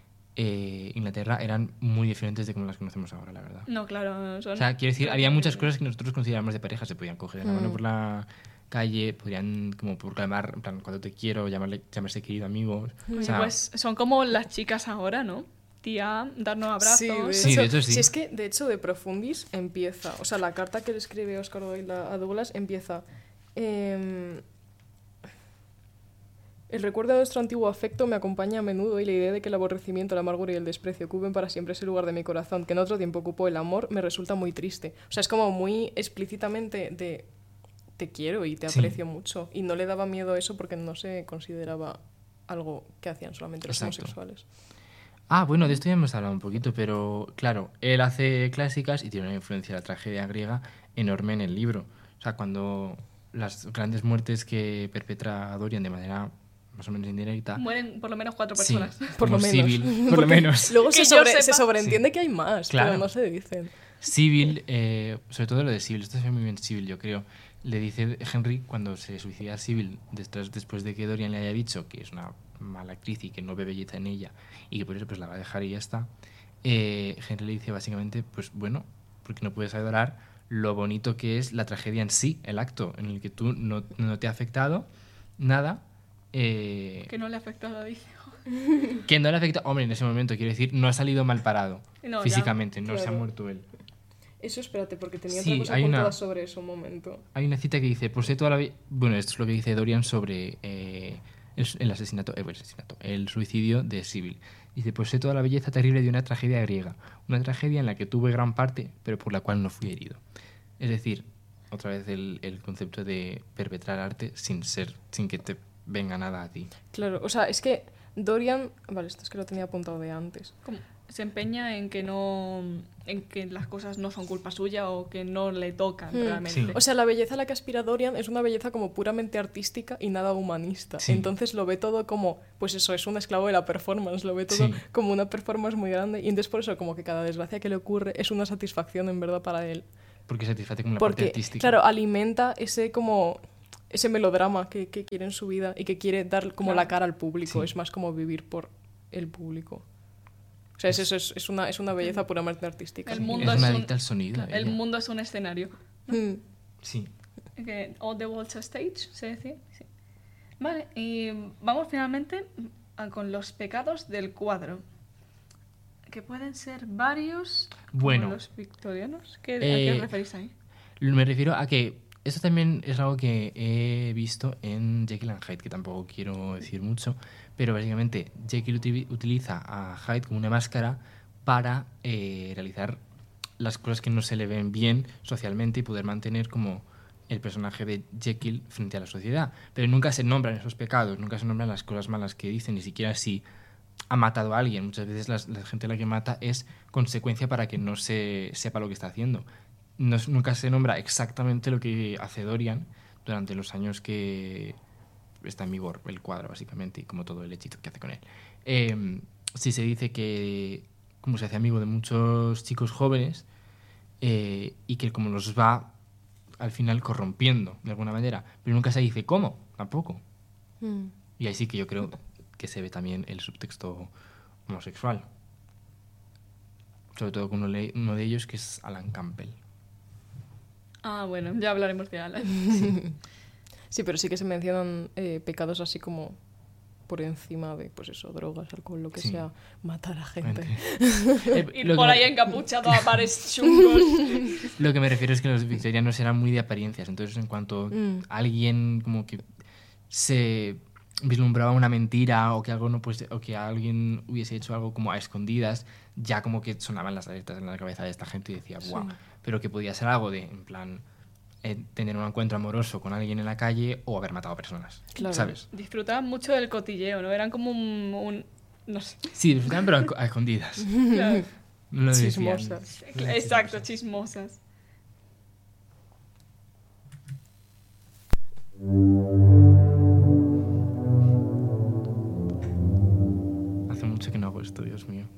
eh, Inglaterra, eran muy diferentes de como las conocemos ahora, la verdad. No, claro, son- O sea, quiero decir, son- había muchas cosas que nosotros considerábamos de pareja. Se podían coger de la mano Mm. por la calle, podrían como proclamar, en plan, cuando te quiero, llamarle, llamarse querido amigo. Oye, O sea, pues son como las chicas ahora, ¿no? Tía, darnos abrazos. Sí, de, Sí, hecho, de hecho sí. Si es que, de hecho, de Profundis empieza. O sea, la carta que le escribe Oscar Doyle a a Douglas empieza. em, el recuerdo de nuestro antiguo afecto me acompaña a menudo y la idea de que el aborrecimiento, la amargura y el desprecio ocupen para siempre ese lugar de mi corazón que en otro tiempo ocupó el amor me resulta muy triste. O sea, es como muy explícitamente de te quiero y te Sí. aprecio mucho. Y no le daba miedo a eso porque no se consideraba algo que hacían solamente los Exacto. homosexuales. Ah, bueno, de esto ya hemos hablado un poquito, pero claro, él hace clásicas y tiene una influencia de la tragedia griega enorme en el libro. O sea, cuando las grandes muertes que perpetra Dorian de manera más o menos indirecta... Mueren por lo menos cuatro Sí, personas. Por lo como menos. Sibyl, por lo Porque menos. Luego Que se, yo sobre- se sepa. sobreentiende Sí. que hay más, Claro. pero no se dicen. Sibyl, eh, sobre todo lo de Sibyl, esto se ve muy bien Sibyl, yo creo. Le dice Henry cuando se suicida a Sibyl después, después de que Dorian le haya dicho que es una mala actriz y que no ve belleza en ella y que por eso pues la va a dejar y ya está. Eh, Henry le dice básicamente, pues bueno, porque no puedes adorar lo bonito que es la tragedia en sí, el acto en el que tú no, no te ha afectado nada. Eh, Que no le ha afectado a dice. que no le afecta, hombre, en ese momento quiero decir, no ha salido mal parado No, ya. físicamente, no se ha Claro. muerto él. Eso espérate, porque tenía Sí, otra cosa hay una- apuntada sobre eso un momento. Hay una cita que dice, posee toda la vi-". Bueno, esto es lo que dice Dorian sobre eh, el, el asesinato, eh, el asesinato, el suicidio de Sibyl. Dice, posee toda la belleza terrible de una tragedia griega, una tragedia en la que tuve gran parte, pero por la cual no fui herido. Es decir, otra vez el, el concepto de perpetrar arte sin ser, sin que te venga nada a ti. Claro, o sea, es que Dorian... Vale, esto es que lo tenía apuntado de antes. ¿Cómo? se empeña en que no en que las cosas no son culpa suya o que no le tocan Hmm. realmente. Sí. O sea, la belleza a la que aspira Dorian es una belleza como puramente artística y nada humanista. Sí. Entonces lo ve todo como, pues eso, es un esclavo de la performance, lo ve todo Sí. como una performance muy grande y entonces por eso como que cada desgracia que le ocurre es una satisfacción en verdad para él. Porque satisface como la parte Porque, artística. claro, alimenta ese como ese melodrama que, que quiere en su vida y que quiere dar como Claro. la cara al público. Sí. Es más como vivir por el público. O sea, es, eso, es, es, una, es una belleza puramente artística. El Sí. mundo es es una un- adicta al sonido. Claro, el ella. mundo es un escenario. Mm. Sí. Que all the world's a stage, se decía. Sí. Vale, y vamos finalmente a- con los pecados del cuadro. Que pueden ser varios. como Bueno. los victorianos. ¿Qué, ¿A Eh, qué os referís ahí? Me refiero a que esto también es algo que he visto en Jekyll and Hyde, que tampoco quiero decir mucho, pero básicamente Jekyll uti- utiliza a Hyde como una máscara para eh, realizar las cosas que no se le ven bien socialmente y poder mantener como el personaje de Jekyll frente a la sociedad. Pero nunca se nombran esos pecados, nunca se nombran las cosas malas que dicen, ni siquiera si ha matado a alguien. Muchas veces las- la, gente a la que mata es consecuencia para que no se sepa lo que está haciendo. No es- nunca se nombra exactamente lo que hace Dorian durante los años que está en vigor el cuadro, básicamente, y como todo el hechizo que hace con él. Eh, sí se dice que como se hace amigo de muchos chicos jóvenes eh, y que como los va al final corrompiendo de alguna manera, pero nunca se dice cómo, tampoco. Mm. Y ahí sí que yo creo que se ve también el subtexto homosexual. Sobre todo con uno, le- uno de ellos que es Alan Campbell. Ah, bueno, ya hablaremos de Alan. Sí, pero sí que se mencionan eh, pecados así como por encima de, pues eso, drogas, alcohol, lo que Sí. sea, matar a gente. Eh, Ir lo, por que ahí me, encapuchado a bares chungos. lo que me refiero es que los victorianos eran muy de apariencias. Entonces, en cuanto Mm. alguien como que se vislumbraba una mentira o que algo no pues, o que alguien hubiese hecho algo como a escondidas, ya como que sonaban las alertas en la cabeza de esta gente y decía, guau, Sí. pero que podía ser algo de, en plan, eh, tener un encuentro amoroso con alguien en la calle o haber matado personas, Claro. ¿sabes? Disfrutaban mucho del cotilleo, ¿no? Eran como un... un- no sé. Sí, disfrutaban, pero a, a escondidas. Claro. No lo decían. Chismosas. Exacto, chismosas. Hace mucho que no hago esto, Dios mío.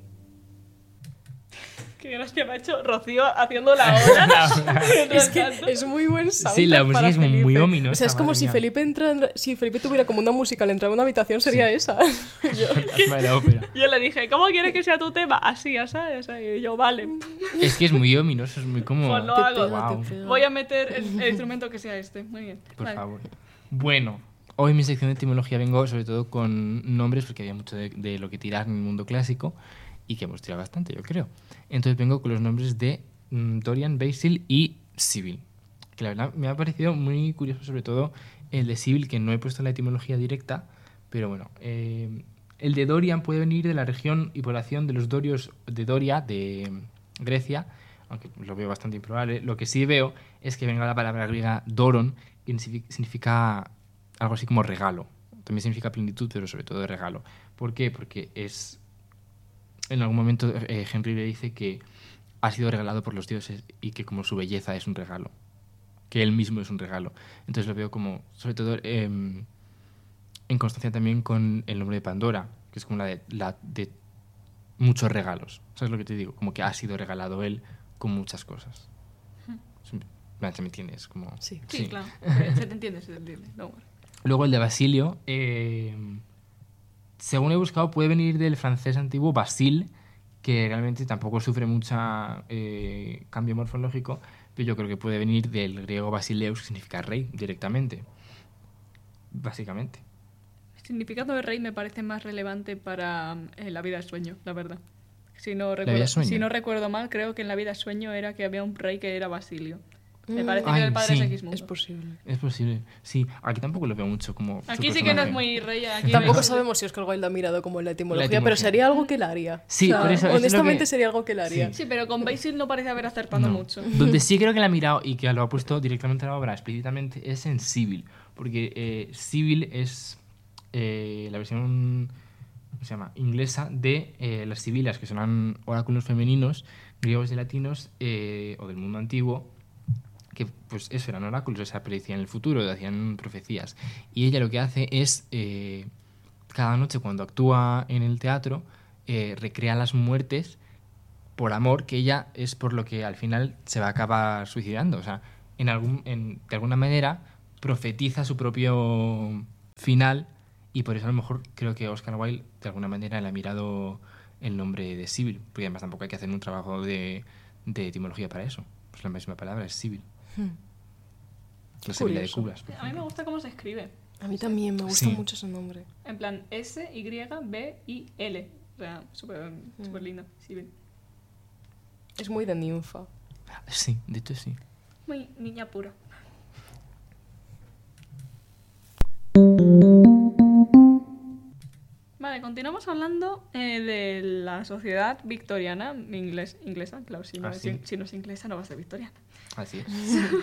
Qué gracia me ha hecho Rocío haciendo la hora. Es que es muy buen soundtrack Sí, la música para es muy Felipe. ominosa, O sea, es como madre si mía. Felipe entra, si Felipe tuviera como una música, le entraba a una habitación, sería esa. Fantasma de la ópera. Yo le dije, ¿cómo quieres que sea tu tema? Así, así, así. Y yo, vale. Es que es muy ominoso, es muy como... Pues lo Te hago. pega, te Wow. pega. Voy a meter el, el instrumento que sea este. Muy bien. Por Vale. favor. Bueno, hoy en mi sección de etimología vengo sobre todo con nombres, porque había mucho de, de lo que tirar en el mundo clásico y que hemos tirado bastante, yo creo. Entonces vengo con los nombres de mm, Dorian, Basil y Sibyl. Que la verdad me ha parecido muy curioso, sobre todo el de Sibyl, que no he puesto en la etimología directa, pero bueno. eh, el de Dorian puede venir de la región y población de los Dorios de Doria, de Grecia, aunque lo veo bastante improbable. Lo que sí veo es que venga la palabra griega doron, que signifi- significa algo así como regalo. También significa plenitud, pero sobre todo regalo. ¿Por qué? Porque es... En algún momento eh, Henry le dice que ha sido regalado por los dioses y que como su belleza es un regalo. Que él mismo es un regalo. Entonces lo veo como, sobre todo, eh, en constancia también con el nombre de Pandora, que es como la de, la de muchos regalos. ¿Sabes lo que te digo? Como que ha sido regalado él con muchas cosas. ¿Se me entiendes? Como, Sí. Sí, claro. Se, se te entiende, se te entiende. No, bueno. Luego el de Basilio, eh, según he buscado, puede venir del francés antiguo Basil, que realmente tampoco sufre mucho eh, cambio morfológico, pero yo creo que puede venir del griego Basileus, que significa rey, directamente. Básicamente. El significado de rey me parece más relevante para eh, la vida de sueño, la verdad. Si no, vida recuerdo, de sueño? si no recuerdo mal, creo que en la vida de sueño era que había un rey que era Basilio. Me Mm. parece que Ay, era el padre sí. de Segismundo. Es posible. Es posible. Sí, aquí tampoco lo veo mucho como... su Aquí sí que no es personaje. muy rey. Aquí Tampoco no es- sabemos si Oscar Wilde ha mirado como la etimología, La etimología. pero sería algo que él haría. Sí, por eso, eso es lo honestamente que- sería algo que él haría. Sí. Sí, pero con Basil no parece haber acertado No. mucho. Donde sí creo que la ha mirado y que lo ha puesto directamente en la obra explícitamente es en Sibyl. Porque eh, Sibyl es eh, la versión se llama? Inglesa de eh, las sibilas, que son oráculos femeninos, griegos y latinos, eh, o del mundo antiguo, que pues eso, eran oráculos, o sea, predecían el futuro, hacían profecías. Y ella lo que hace es, eh, cada noche cuando actúa en el teatro, eh, recrea las muertes por amor, que ella es por lo que al final se va a acabar suicidando. O sea, en algún, en, de alguna manera profetiza su propio final, y por eso a lo mejor creo que Oscar Wilde de alguna manera le ha mirado el nombre de Sibyl, porque además tampoco hay que hacer un trabajo de, de etimología para eso. Pues la misma palabra es Sibyl. Hmm. La Sibila de Curioso. Cubas. por A mí me ejemplo. gusta cómo se escribe. A mí también me gusta Sí. mucho ese nombre. En plan, S, Y, B, I, L. O sea, súper súper lindo. Sí, Es muy de ninfa. Sí, de hecho sí. muy niña pura. Vale, continuamos hablando eh, de la sociedad victoriana inglés, inglesa. Claro, si no, Ah, es, sí. si no es inglesa no va a ser victoriana. Así es.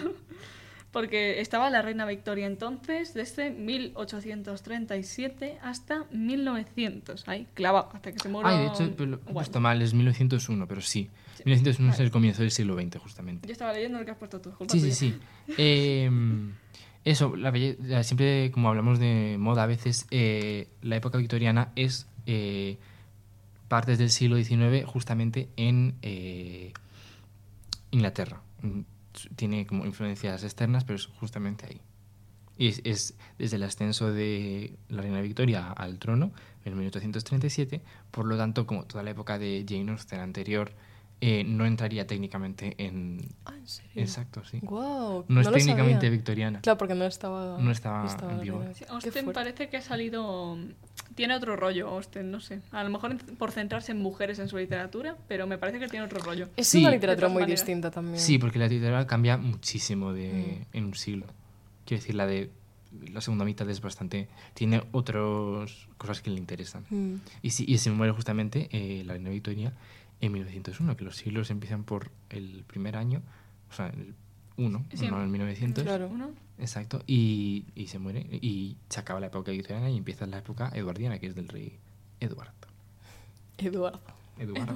Porque estaba la reina Victoria entonces desde mil ochocientos treinta y siete hasta mil novecientos. Ahí, clavado, hasta que se murió. Ay, de hecho, pero lo he Bueno, puesto mal, es mil novecientos uno, pero sí. Sí. mil novecientos uno es Vale. el comienzo del siglo veinte, justamente. yo estaba leyendo lo que has puesto tú. culpa Sí, sí, tuya. sí. Eh, eso, la belle- la- siempre como hablamos de moda a veces, eh, la época victoriana es eh, partes del siglo diecinueve justamente en eh, Inglaterra. Mm, Tiene como influencias externas, pero es justamente ahí. Y es, es desde el ascenso de la reina Victoria al trono en mil ochocientos treinta y siete, por lo tanto, como toda la época de Jane Austen anterior, eh, no entraría técnicamente en... Ah, ¿en serio? Exacto, sí. Wow, No es lo técnicamente sabía. victoriana. Claro, porque no estaba... No estaba en la vigor. reina. Sí, Qué Austen fuerte. parece que ha salido... Tiene otro rollo, Austen, no sé. A lo mejor en- por centrarse en mujeres en su literatura, pero me parece que tiene otro rollo. Es Sí. una De literatura todas muy maneras. distinta también. Sí, porque la literatura cambia muchísimo de, Mm. en un siglo. Quiero decir, la de la segunda mitad es bastante... Tiene otras cosas que le interesan. Mm. Y, sí, y se muere justamente eh, la reina Victoria en mil novecientos uno, que los siglos empiezan por el primer año, o sea, el uno, Sí, no el mil novecientos. claro. ¿Uno? Exacto, y, y se muere. Y se acaba la época victoriana y empieza la época eduardiana, que es del rey Eduardo. Eduardo. Eduardo.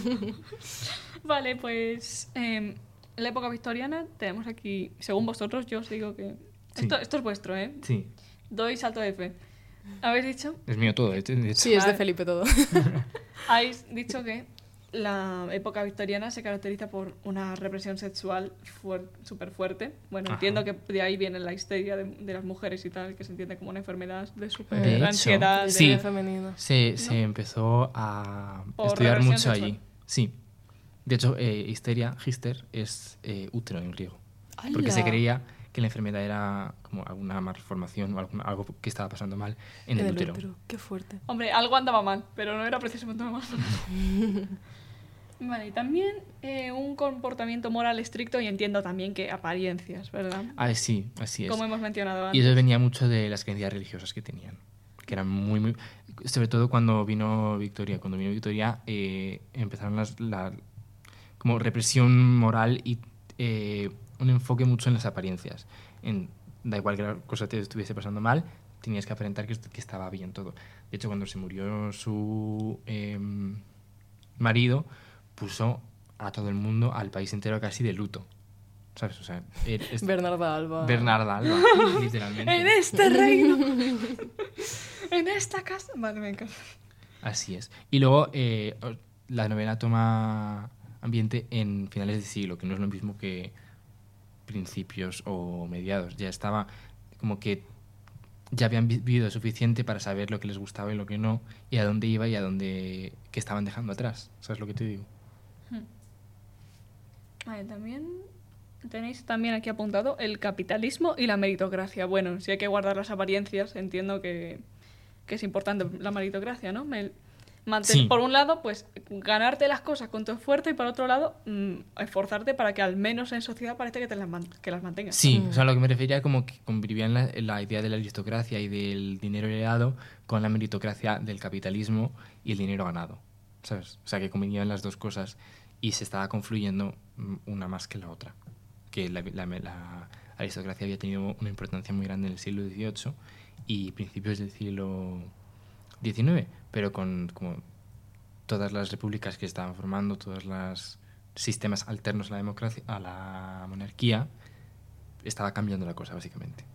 Vale, pues... em, la época victoriana tenemos aquí... Según vosotros, yo os digo que... Sí. Esto, esto es vuestro, ¿eh? Sí, Doy salto de fe. ¿Habéis dicho? es mío todo. De hecho, de hecho. Sí, es de Vale. Felipe todo. Habéis dicho que la época victoriana se caracteriza por una represión sexual súper fuerte. Bueno, Ajá. entiendo que de ahí viene la histeria de, de las mujeres y tal, que se entiende como una enfermedad de De super hecho, ansiedad. de- sí. De femenina. Se, se ¿No? empezó a Por estudiar represión mucho sexual. allí. Sí. De hecho, eh, histeria, hister, es eh, útero en griego. Porque se ¡Hala! creía que la enfermedad era como alguna malformación o alguna- algo que estaba pasando mal en el, útero. Qué fuerte. Hombre, algo andaba mal, pero no era precisamente mal. Vale, y también eh, un comportamiento moral estricto y entiendo también que apariencias, ¿verdad? Ah, sí, así es. Como hemos mencionado Y antes. eso venía mucho de las creencias religiosas que tenían, que eran muy, muy... Sobre todo cuando vino Victoria. Cuando vino Victoria eh, empezaron las, la como represión moral y eh, un enfoque mucho en las apariencias. En, da igual que la cosa te estuviese pasando mal, tenías que aparentar que, que estaba bien todo. De hecho, cuando se murió su eh, marido, puso a todo el mundo, al país entero casi de luto. ¿Sabes? O sea, er- es- Bernarda Alba. Bernarda Alba, literalmente. En este reino. En esta casa. Vale, me encanta. Así es. Y luego eh, la novela toma ambiente en finales de siglo, que no es lo mismo que principios o mediados. Ya estaba como que ya habían vi- vivido suficiente para saber lo que les gustaba y lo que no, y a dónde iba y a dónde qué estaban dejando atrás. ¿Sabes lo que te digo? Vale, también tenéis también aquí apuntado el capitalismo y la meritocracia. Bueno, si hay que guardar las apariencias, entiendo que, que es importante la meritocracia, ¿no? Me- manten- Sí. Por un lado, pues ganarte las cosas con tu esfuerzo y por otro lado, mm, esforzarte para que al menos en sociedad parezca que, te las, man- que las mantengas. Sí, Mm. o sea, lo que me refería como que convivían la, la idea de la aristocracia y del dinero heredado con la meritocracia del capitalismo y el dinero ganado, ¿sabes? O sea, que convivían las dos cosas y se estaba confluyendo mm, una más que la otra. Que la, la- la aristocracia había tenido una importancia muy grande en el siglo dieciocho y principios del siglo diecinueve, pero con como todas las repúblicas que estaban formando, todos los sistemas alternos a la democracia, a la monarquía, estaba cambiando la cosa, básicamente.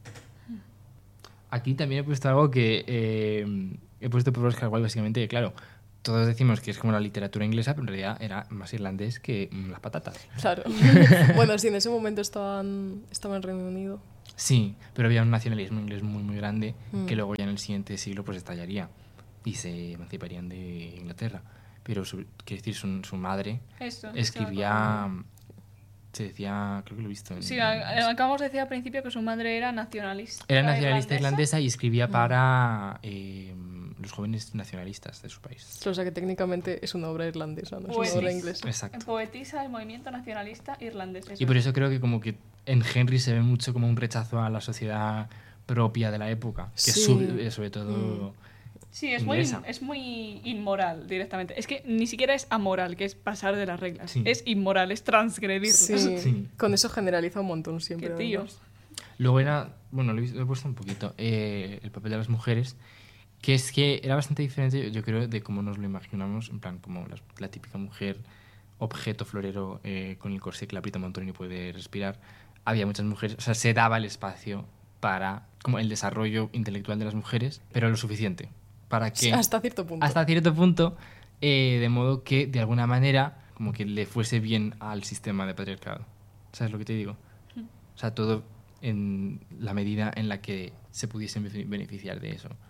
Aquí también he puesto algo que eh, he puesto por Oscar Wilde, básicamente, que claro, todos decimos que es como la literatura inglesa, pero en realidad era más irlandés que mm, las patatas. Claro. Bueno, sí, en ese momento estaban, estaba en Reino Unido. Sí, pero había un nacionalismo inglés muy, muy grande Mm. que luego ya en el siguiente siglo pues estallaría y se emanciparían de Inglaterra. Pero, su, quiero decir, su, su madre Eso, escribía... Se decía, creo que lo he visto. En, Sí, a- acabamos de decir al principio que su madre era nacionalista. Era nacionalista irlandesa. irlandesa y escribía Mm. para eh, los jóvenes nacionalistas de su país. O sea que técnicamente es una obra irlandesa, no es Pues una obra sí. inglesa. Exacto. Poetisa del movimiento nacionalista irlandés. Y por eso creo que como que en Henry se ve mucho como un rechazo a la sociedad propia de la época, que Sí. es sub- eh, sobre todo... Sí, es muy, inglesa. es muy inmoral directamente. Es que ni siquiera es amoral, que es pasar de las reglas. Sí. Es inmoral, es transgredirlas. Sí, Sí. con eso generaliza un montón siempre. Qué tío. además. Luego era, bueno, lo he, lo he puesto un poquito, eh, el papel de las mujeres, que es que era bastante diferente, yo creo, de cómo nos lo imaginamos, en plan, como la, la típica mujer objeto florero eh, con el corsé que la aprieta un montón y no puede respirar. Había muchas mujeres, o sea, se daba el espacio para como el desarrollo intelectual de las mujeres, pero lo suficiente para que... Hasta cierto punto. Hasta cierto punto, eh, de modo que de alguna manera como que le fuese bien al sistema de patriarcado. ¿Sabes lo que te digo? O sea, todo en la medida en la que se pudiesen befe- beneficiar de eso.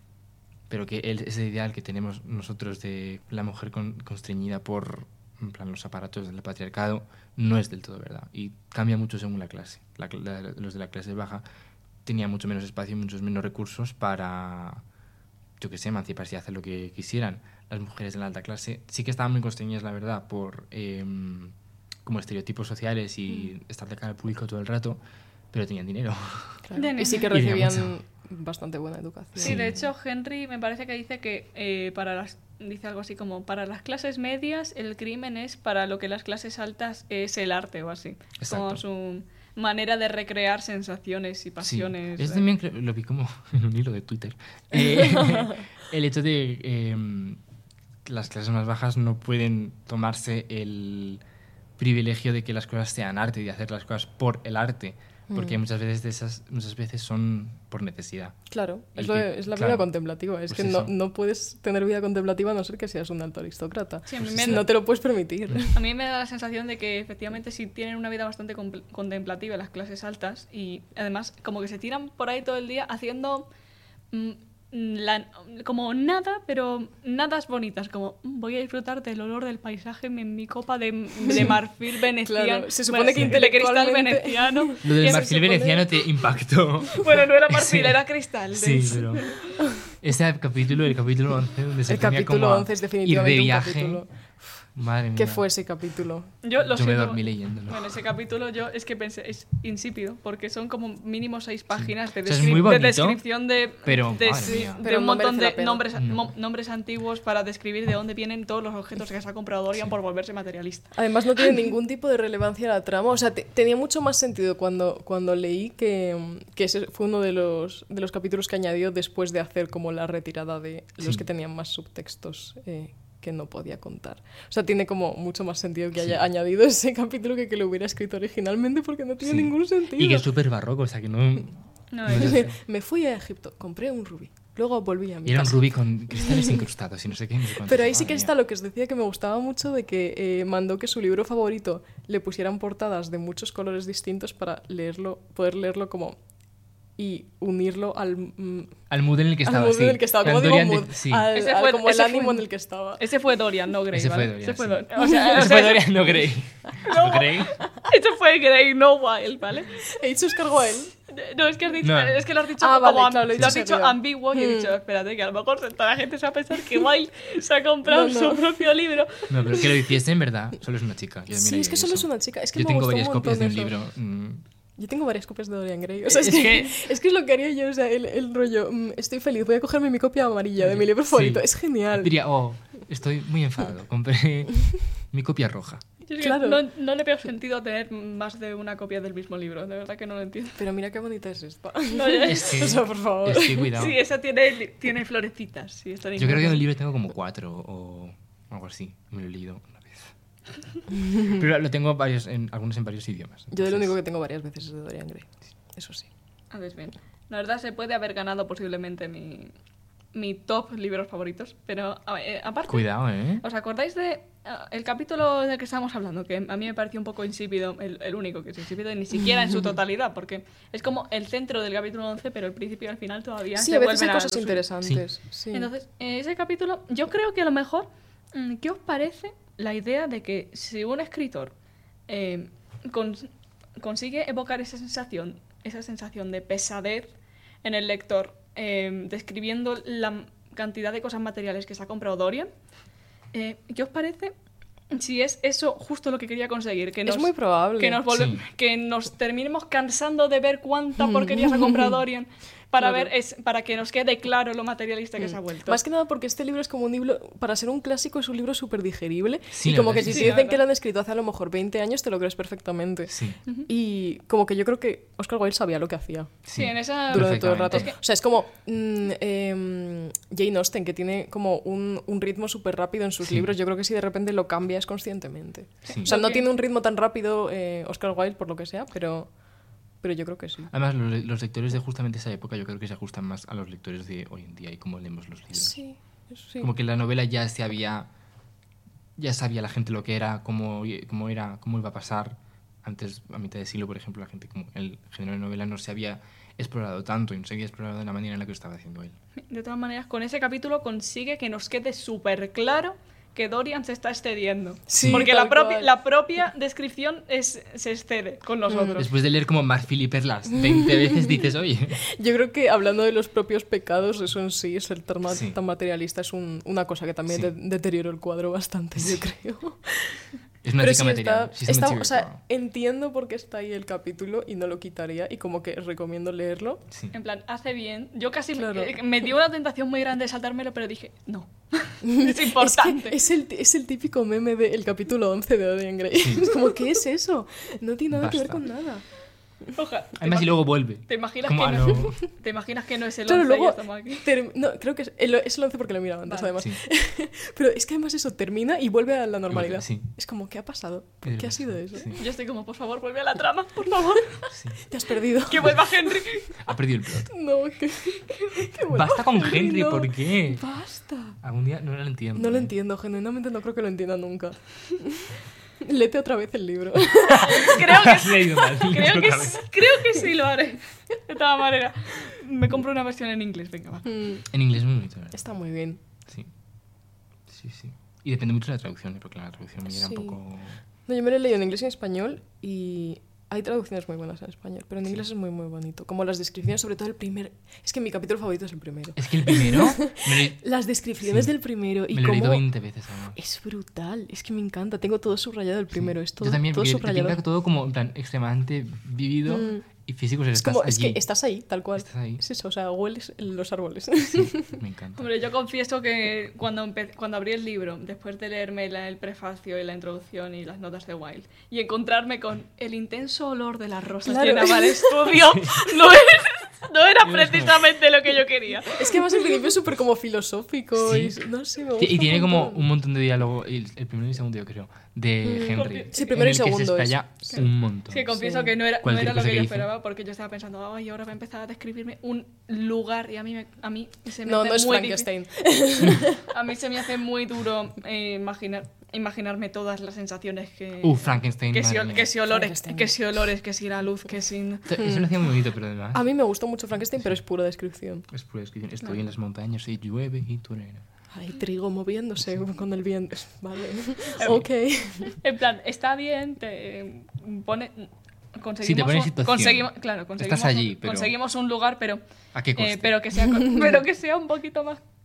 Pero que el- ese ideal que tenemos nosotros de la mujer con- constreñida por en plan, los aparatos del patriarcado no es del todo verdad. Y cambia mucho según la clase. La cl- la- los de la clase baja tenían mucho menos espacio y muchos menos recursos para, yo qué sé, emanciparse y hacer lo que quisieran. Las mujeres de la alta clase sí que estaban muy constreñidas, la verdad, por eh, como estereotipos sociales y estar de cara al público todo el rato, pero tenían dinero. Claro. De Y sí que Y tenía recibían mucho. bastante buena educación. Sí, de hecho, Henry me parece que dice que eh, para las dice algo así como para las clases medias el crimen es para lo que las clases altas es el arte o así. Exacto. Como su manera de recrear sensaciones y pasiones. Sí. Eso eh. también creo- lo vi como en un hilo de Twitter. Eh, el hecho de eh, que las clases más bajas no pueden tomarse el privilegio de que las cosas sean arte y de hacer las cosas por el arte. Porque Mm. muchas veces de esas muchas veces son por necesidad. Claro, El es, lo- que- es la claro. vida contemplativa. Es Pues que no, eso. no puedes tener vida contemplativa a no ser que seas un alto aristócrata. Sí, a mí Pues me Si da- no te lo puedes permitir. A mí me da la sensación de que efectivamente sí tienen una vida bastante compl- contemplativa las clases altas y además como que se tiran por ahí todo el día haciendo mm, la- como nada, pero nadas bonitas, como mm, voy a disfrutar del olor del paisaje en mi copa de, de marfil veneciano. Claro, se supone que de cristal intelectualmente- veneciano. Lo del Y es- marfil supone- veneciano te impactó. Bueno, no era marfil, Sí. era cristal. de Sí, hecho. pero ese capítulo, el capítulo once, donde se El ponía capítulo como a once es ir definitivamente de un viaje. capítulo. Madre mía. ¿Qué fue ese capítulo? Yo lo Yo me siento- dormí leyéndolo. Bueno, ese capítulo yo es que pensé, es insípido, porque son como mínimo seis páginas de, O sea, es descri- muy de bonito, descripción de, pero, de, madre sí, mía. de Pero un no montón merece la de pena. nombres, No. mo- nombres antiguos para describir de dónde vienen todos los objetos que se ha comprado Dorian por volverse materialista. Además no tiene ningún tipo de relevancia la trama. O sea, te- tenía mucho más sentido cuando, cuando leí que, que ese fue uno de los, de los capítulos que añadió después de hacer como la retirada de los Sí. que tenían más subtextos eh, que no podía contar. O sea, tiene como mucho más sentido que Sí. haya añadido ese capítulo que que lo hubiera escrito originalmente porque no tiene Sí. ningún sentido. Y que es súper barroco, o sea que no... No, No es- sé. Me fui a Egipto, compré un rubí, luego volví a mi Y era un casa. rubí con cristales incrustados y no sé qué. No sé cuántos. Pero ahí sí que Madre está mía. lo que os decía que me gustaba mucho de que eh, mandó que su libro favorito le pusieran portadas de muchos colores distintos para leerlo, poder leerlo como y unirlo al, mm, Al mood en el que al estaba, mood sí. en el que estaba, Al como digo Dorian de- mood, sí. al, Ese al fue- como el ese ánimo fue- en el que estaba. Ese fue Dorian, no Grey. Ese fue ¿vale? Dorian, Ese fue sí. Dorian. O sea, o Ese sea, fue Dorian, no Grey. ¿No Grey? ese fue Grey, no Wild, ¿vale? He dicho os cargo a él. No, es que, has dicho, No. es que lo has dicho Ah, como vale, am- claro, lo he lo has dicho dicho seguido. ambiguo y he Hmm. dicho, espérate, que a lo mejor toda la gente se va a pensar que Wild se ha comprado No, no. su propio libro. No, pero que lo hiciese en verdad. Solo es una chica. Yo Sí, también es que leí solo eso. es una chica. Es que Yo me tengo gustó varias un copias de un montón libro. eso. mm, Yo tengo varias copias de Dorian Gray. O sea, es, Es que, que- es que es lo que haría yo. O sea, el, el rollo, mm, estoy feliz, voy a cogerme mi copia amarilla de mi libro Sí. favorito. Es genial. Diría, oh, estoy muy enfadado. Compré mi copia roja. Yo es que Claro. no, no le veo sentido a tener más de una copia del mismo libro, de verdad que no lo entiendo. Pero mira qué bonita es esta. No, ya- Es que, O sea, por favor. es que cuidado. Sí, esa tiene, tiene florecitas. Sí, está Yo creo que en el libro tengo como cuatro o algo así. Me lo he leído una vez. Pero lo tengo varios, en, algunos en varios idiomas. Yo del entonces- único que tengo varias veces es de Dorian Gray. Eso sí. A ver, bien. La verdad se puede haber ganado posiblemente mi, mi top libros favoritos, pero a ver, eh, aparte... Cuidado, ¿eh? ¿Os acordáis de ah, el capítulo del que estábamos hablando? Que a mí me pareció un poco insípido, el, el único que es insípido, y ni siquiera en su totalidad, porque es como el centro del capítulo once, pero el principio y el final todavía Sí, se a veces vuelven hay a cosas lo suyo. interesantes. Sí. Entonces, eh, ese capítulo, yo creo que a lo mejor, mm, ¿qué os parece la idea de que si un escritor eh, cons- consigue evocar esa sensación, esa sensación de pesadez en el lector, eh, describiendo la cantidad de cosas materiales que se ha comprado Dorian, eh, ¿qué os parece si es eso justo lo que quería conseguir? Que nos, Es muy probable. que nos, volve- Sí. que nos terminemos cansando de ver cuánta porquería se ha comprado Dorian para, Claro. ver es, para que nos quede claro lo materialista que se ha vuelto. Más que nada porque este libro es como un libro, para ser un clásico, es un libro súper digerible. Sí, y la como verdad que es si que te sí. dicen Sí, que la lo han escrito hace a lo mejor veinte años, te lo crees perfectamente. Sí. Y como que yo creo que Oscar Wilde sabía lo que hacía Sí, en esa... durante todo el rato. Perfectamente. O sea, es como mm, em, Jane Austen, que tiene como un, un ritmo súper rápido en sus Sí. libros. Yo creo que si de repente lo cambia es conscientemente. Sí. O sea, no Porque- tiene un ritmo tan rápido eh, Oscar Wilde, por lo que sea, pero, pero yo creo que sí. Además, los, los lectores de justamente esa época yo creo que se ajustan más a los lectores de hoy en día y cómo leemos los libros. Sí, eso sí. Como que la novela ya se había... Ya sabía la gente lo que era, cómo, cómo era, cómo iba a pasar. Antes, a mitad de siglo, por ejemplo, la gente, como el género de novela no se había explorado tanto y no se había explorado de la manera en la que lo estaba haciendo él. De todas maneras, con ese capítulo consigue que nos quede súper claro que Dorian se está excediendo. Sí, Porque tal la, propia cual. la propia descripción es, se excede con nosotros. Después de leer como Marfil y Perlas veinte veces dices, oye... Yo creo que hablando de los propios pecados, eso en sí, es el tan, ma- Sí. tan materialista, es un- una cosa que también Sí. de- deterioró el cuadro bastante, yo creo. Es una Pero chica sí, material. está, sí es una está- chica o sea, que- entiendo por qué está ahí el capítulo y no lo quitaría y como que recomiendo leerlo. Sí. En plan, hace bien. Yo casi me- Claro. eh, me, dio una tentación muy grande de saltármelo, pero dije, no. es Es, importante. que es, el, es el típico meme del capítulo once de Dorian Gray. Sí. Es como, ¿qué es eso? No tiene nada que ver Basta. con nada. Oja, te Además, y ima- luego vuelve. ¿Te imaginas, Como que a no, lo- ¿Te imaginas que no es el Claro, once y luego estamos aquí? term- no, creo que es el, es el once porque lo he mirado antes, Vale. además. Sí. Pero es que además eso termina y vuelve a la normalidad. Sí. Es como, ¿qué ha pasado? Eh, ¿Qué ha sido eso? Sí. Yo estoy como, por favor, vuelve a la trama, por favor. Sí. Te has perdido. Que vuelva Henry. Ha perdido el plot. No, que, que vuelva Basta con Henry, no. ¿por qué? Basta. Algún día no lo entiendo. No lo ¿eh? entiendo, genuinamente no creo que lo entienda nunca. Léete otra vez el libro. Creo que Has leído mal. Creo que, Otra sí, vez. creo que sí lo haré. De todas maneras. Me compro una versión en inglés, venga, va. Mm, En inglés es muy bonito, ¿verdad? Está muy bien. Sí. Sí, sí. Y depende mucho de la traducción, ¿eh? Porque la traducción mía era Sí. un poco... No, yo me lo he leído en inglés y en español y hay traducciones muy buenas en español, pero en inglés es muy muy bonito. Como las descripciones, sobre todo el primer... Es que mi capítulo favorito es el primero. Es que el primero... me lo he- Las descripciones Sí. del primero y me lo he leído cómo... veinte veces, además. Es brutal, es que me encanta. Tengo todo subrayado el primero, es todo, Yo también, todo porque te subrayado. pinta todo como, en plan, extremadamente vivido Mm. y físico. O sea, Es estás como, es allí. que estás ahí, tal cual. Estás ahí. Es eso, o sea, hueles los árboles. Sí, me encanta. Hombre, yo confieso que cuando, empe- cuando abrí el libro, después de leerme la- el prefacio y la introducción y las notas de Wilde, y encontrarme con el intenso olor de las rosas Claro. que Naval estudio, no, es- no era Yo precisamente lo que yo quería. Es que además el principio es súper como filosófico Sí. y no sé, me Sí, gusta y tiene un como montón. un montón de diálogo, el, el primero y el segundo yo creo, de Mm. Henry. Sí, primero en y el que segundo se es. explaya un montón. Sí, confieso Sí. que no era, no Cualquier era lo cosa que que yo hizo. esperaba, porque yo estaba pensando, ay, ahora va a empezar a describirme un lugar y a mí, me, a mí se me No, hace no es muy Frankenstein. difícil- a mí se me hace muy duro eh, imaginar, imaginarme todas las sensaciones que... Uh, Frankenstein. que si, madre ol- mía. que si olores, Frankenstein. que si olores, que si la luz, que si... Eso lo hacía muy bonito, pero además. A mí me gustó mucho Frankenstein, pero es pura descripción. Es pura descripción. Estoy en las montañas y llueve y tú eres. Hay trigo moviéndose con el viento. Vale. Ok. En plan, está bien, te pone... Conseguimos Sí, te pone en un- situación. conseguimos, claro, conseguimos, Estás allí, un, pero- conseguimos un lugar, pero, ¿A qué coste? eh, pero, que sea, con- pero que sea un poquito más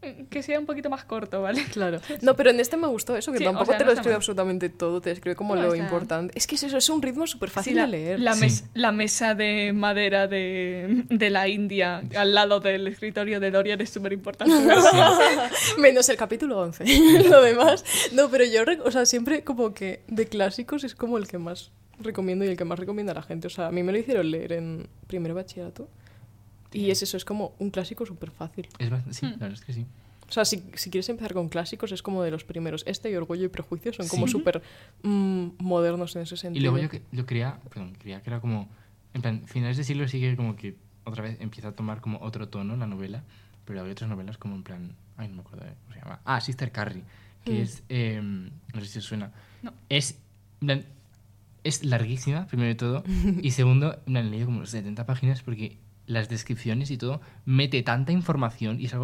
que sea un poquito más corto, ¿vale? Claro. No, pero en este me gustó eso, que Sí, tampoco o sea, te no lo está escribe mal. absolutamente todo, te escribe como No, lo está- importante. Es que es eso, es un ritmo súper fácil Sí, la, de leer. la, Sí. mes- la mesa de madera de, de la India al lado del escritorio de Dorian es súper importante. Menos el capítulo once. Lo demás. No, pero yo, rec- o sea, siempre como que de clásicos es como el que más recomiendo y el que más recomienda a la gente. O sea, a mí me lo hicieron leer en primero bachillerato. Y es eso, es como un clásico súper fácil. Es bast- sí, Mm. la verdad es que sí. O sea, si, si quieres empezar con clásicos, es como de los primeros. Este y Orgullo y Prejuicio son como Sí. súper mm, modernos en ese Y sentido. luego yo, que- yo creía, perdón, creía que era como, en plan, finales de siglo sí que como que otra vez empieza a tomar como otro tono la novela, pero hay otras novelas como en plan, ay, no me acuerdo de cómo se llama. Ah, Sister Carrie, que Mm. es, eh, no sé si os suena. No. Es, en plan, es larguísima, primero de todo, y segundo, en plan, he leído como setenta páginas porque las descripciones y todo mete tanta información y es algo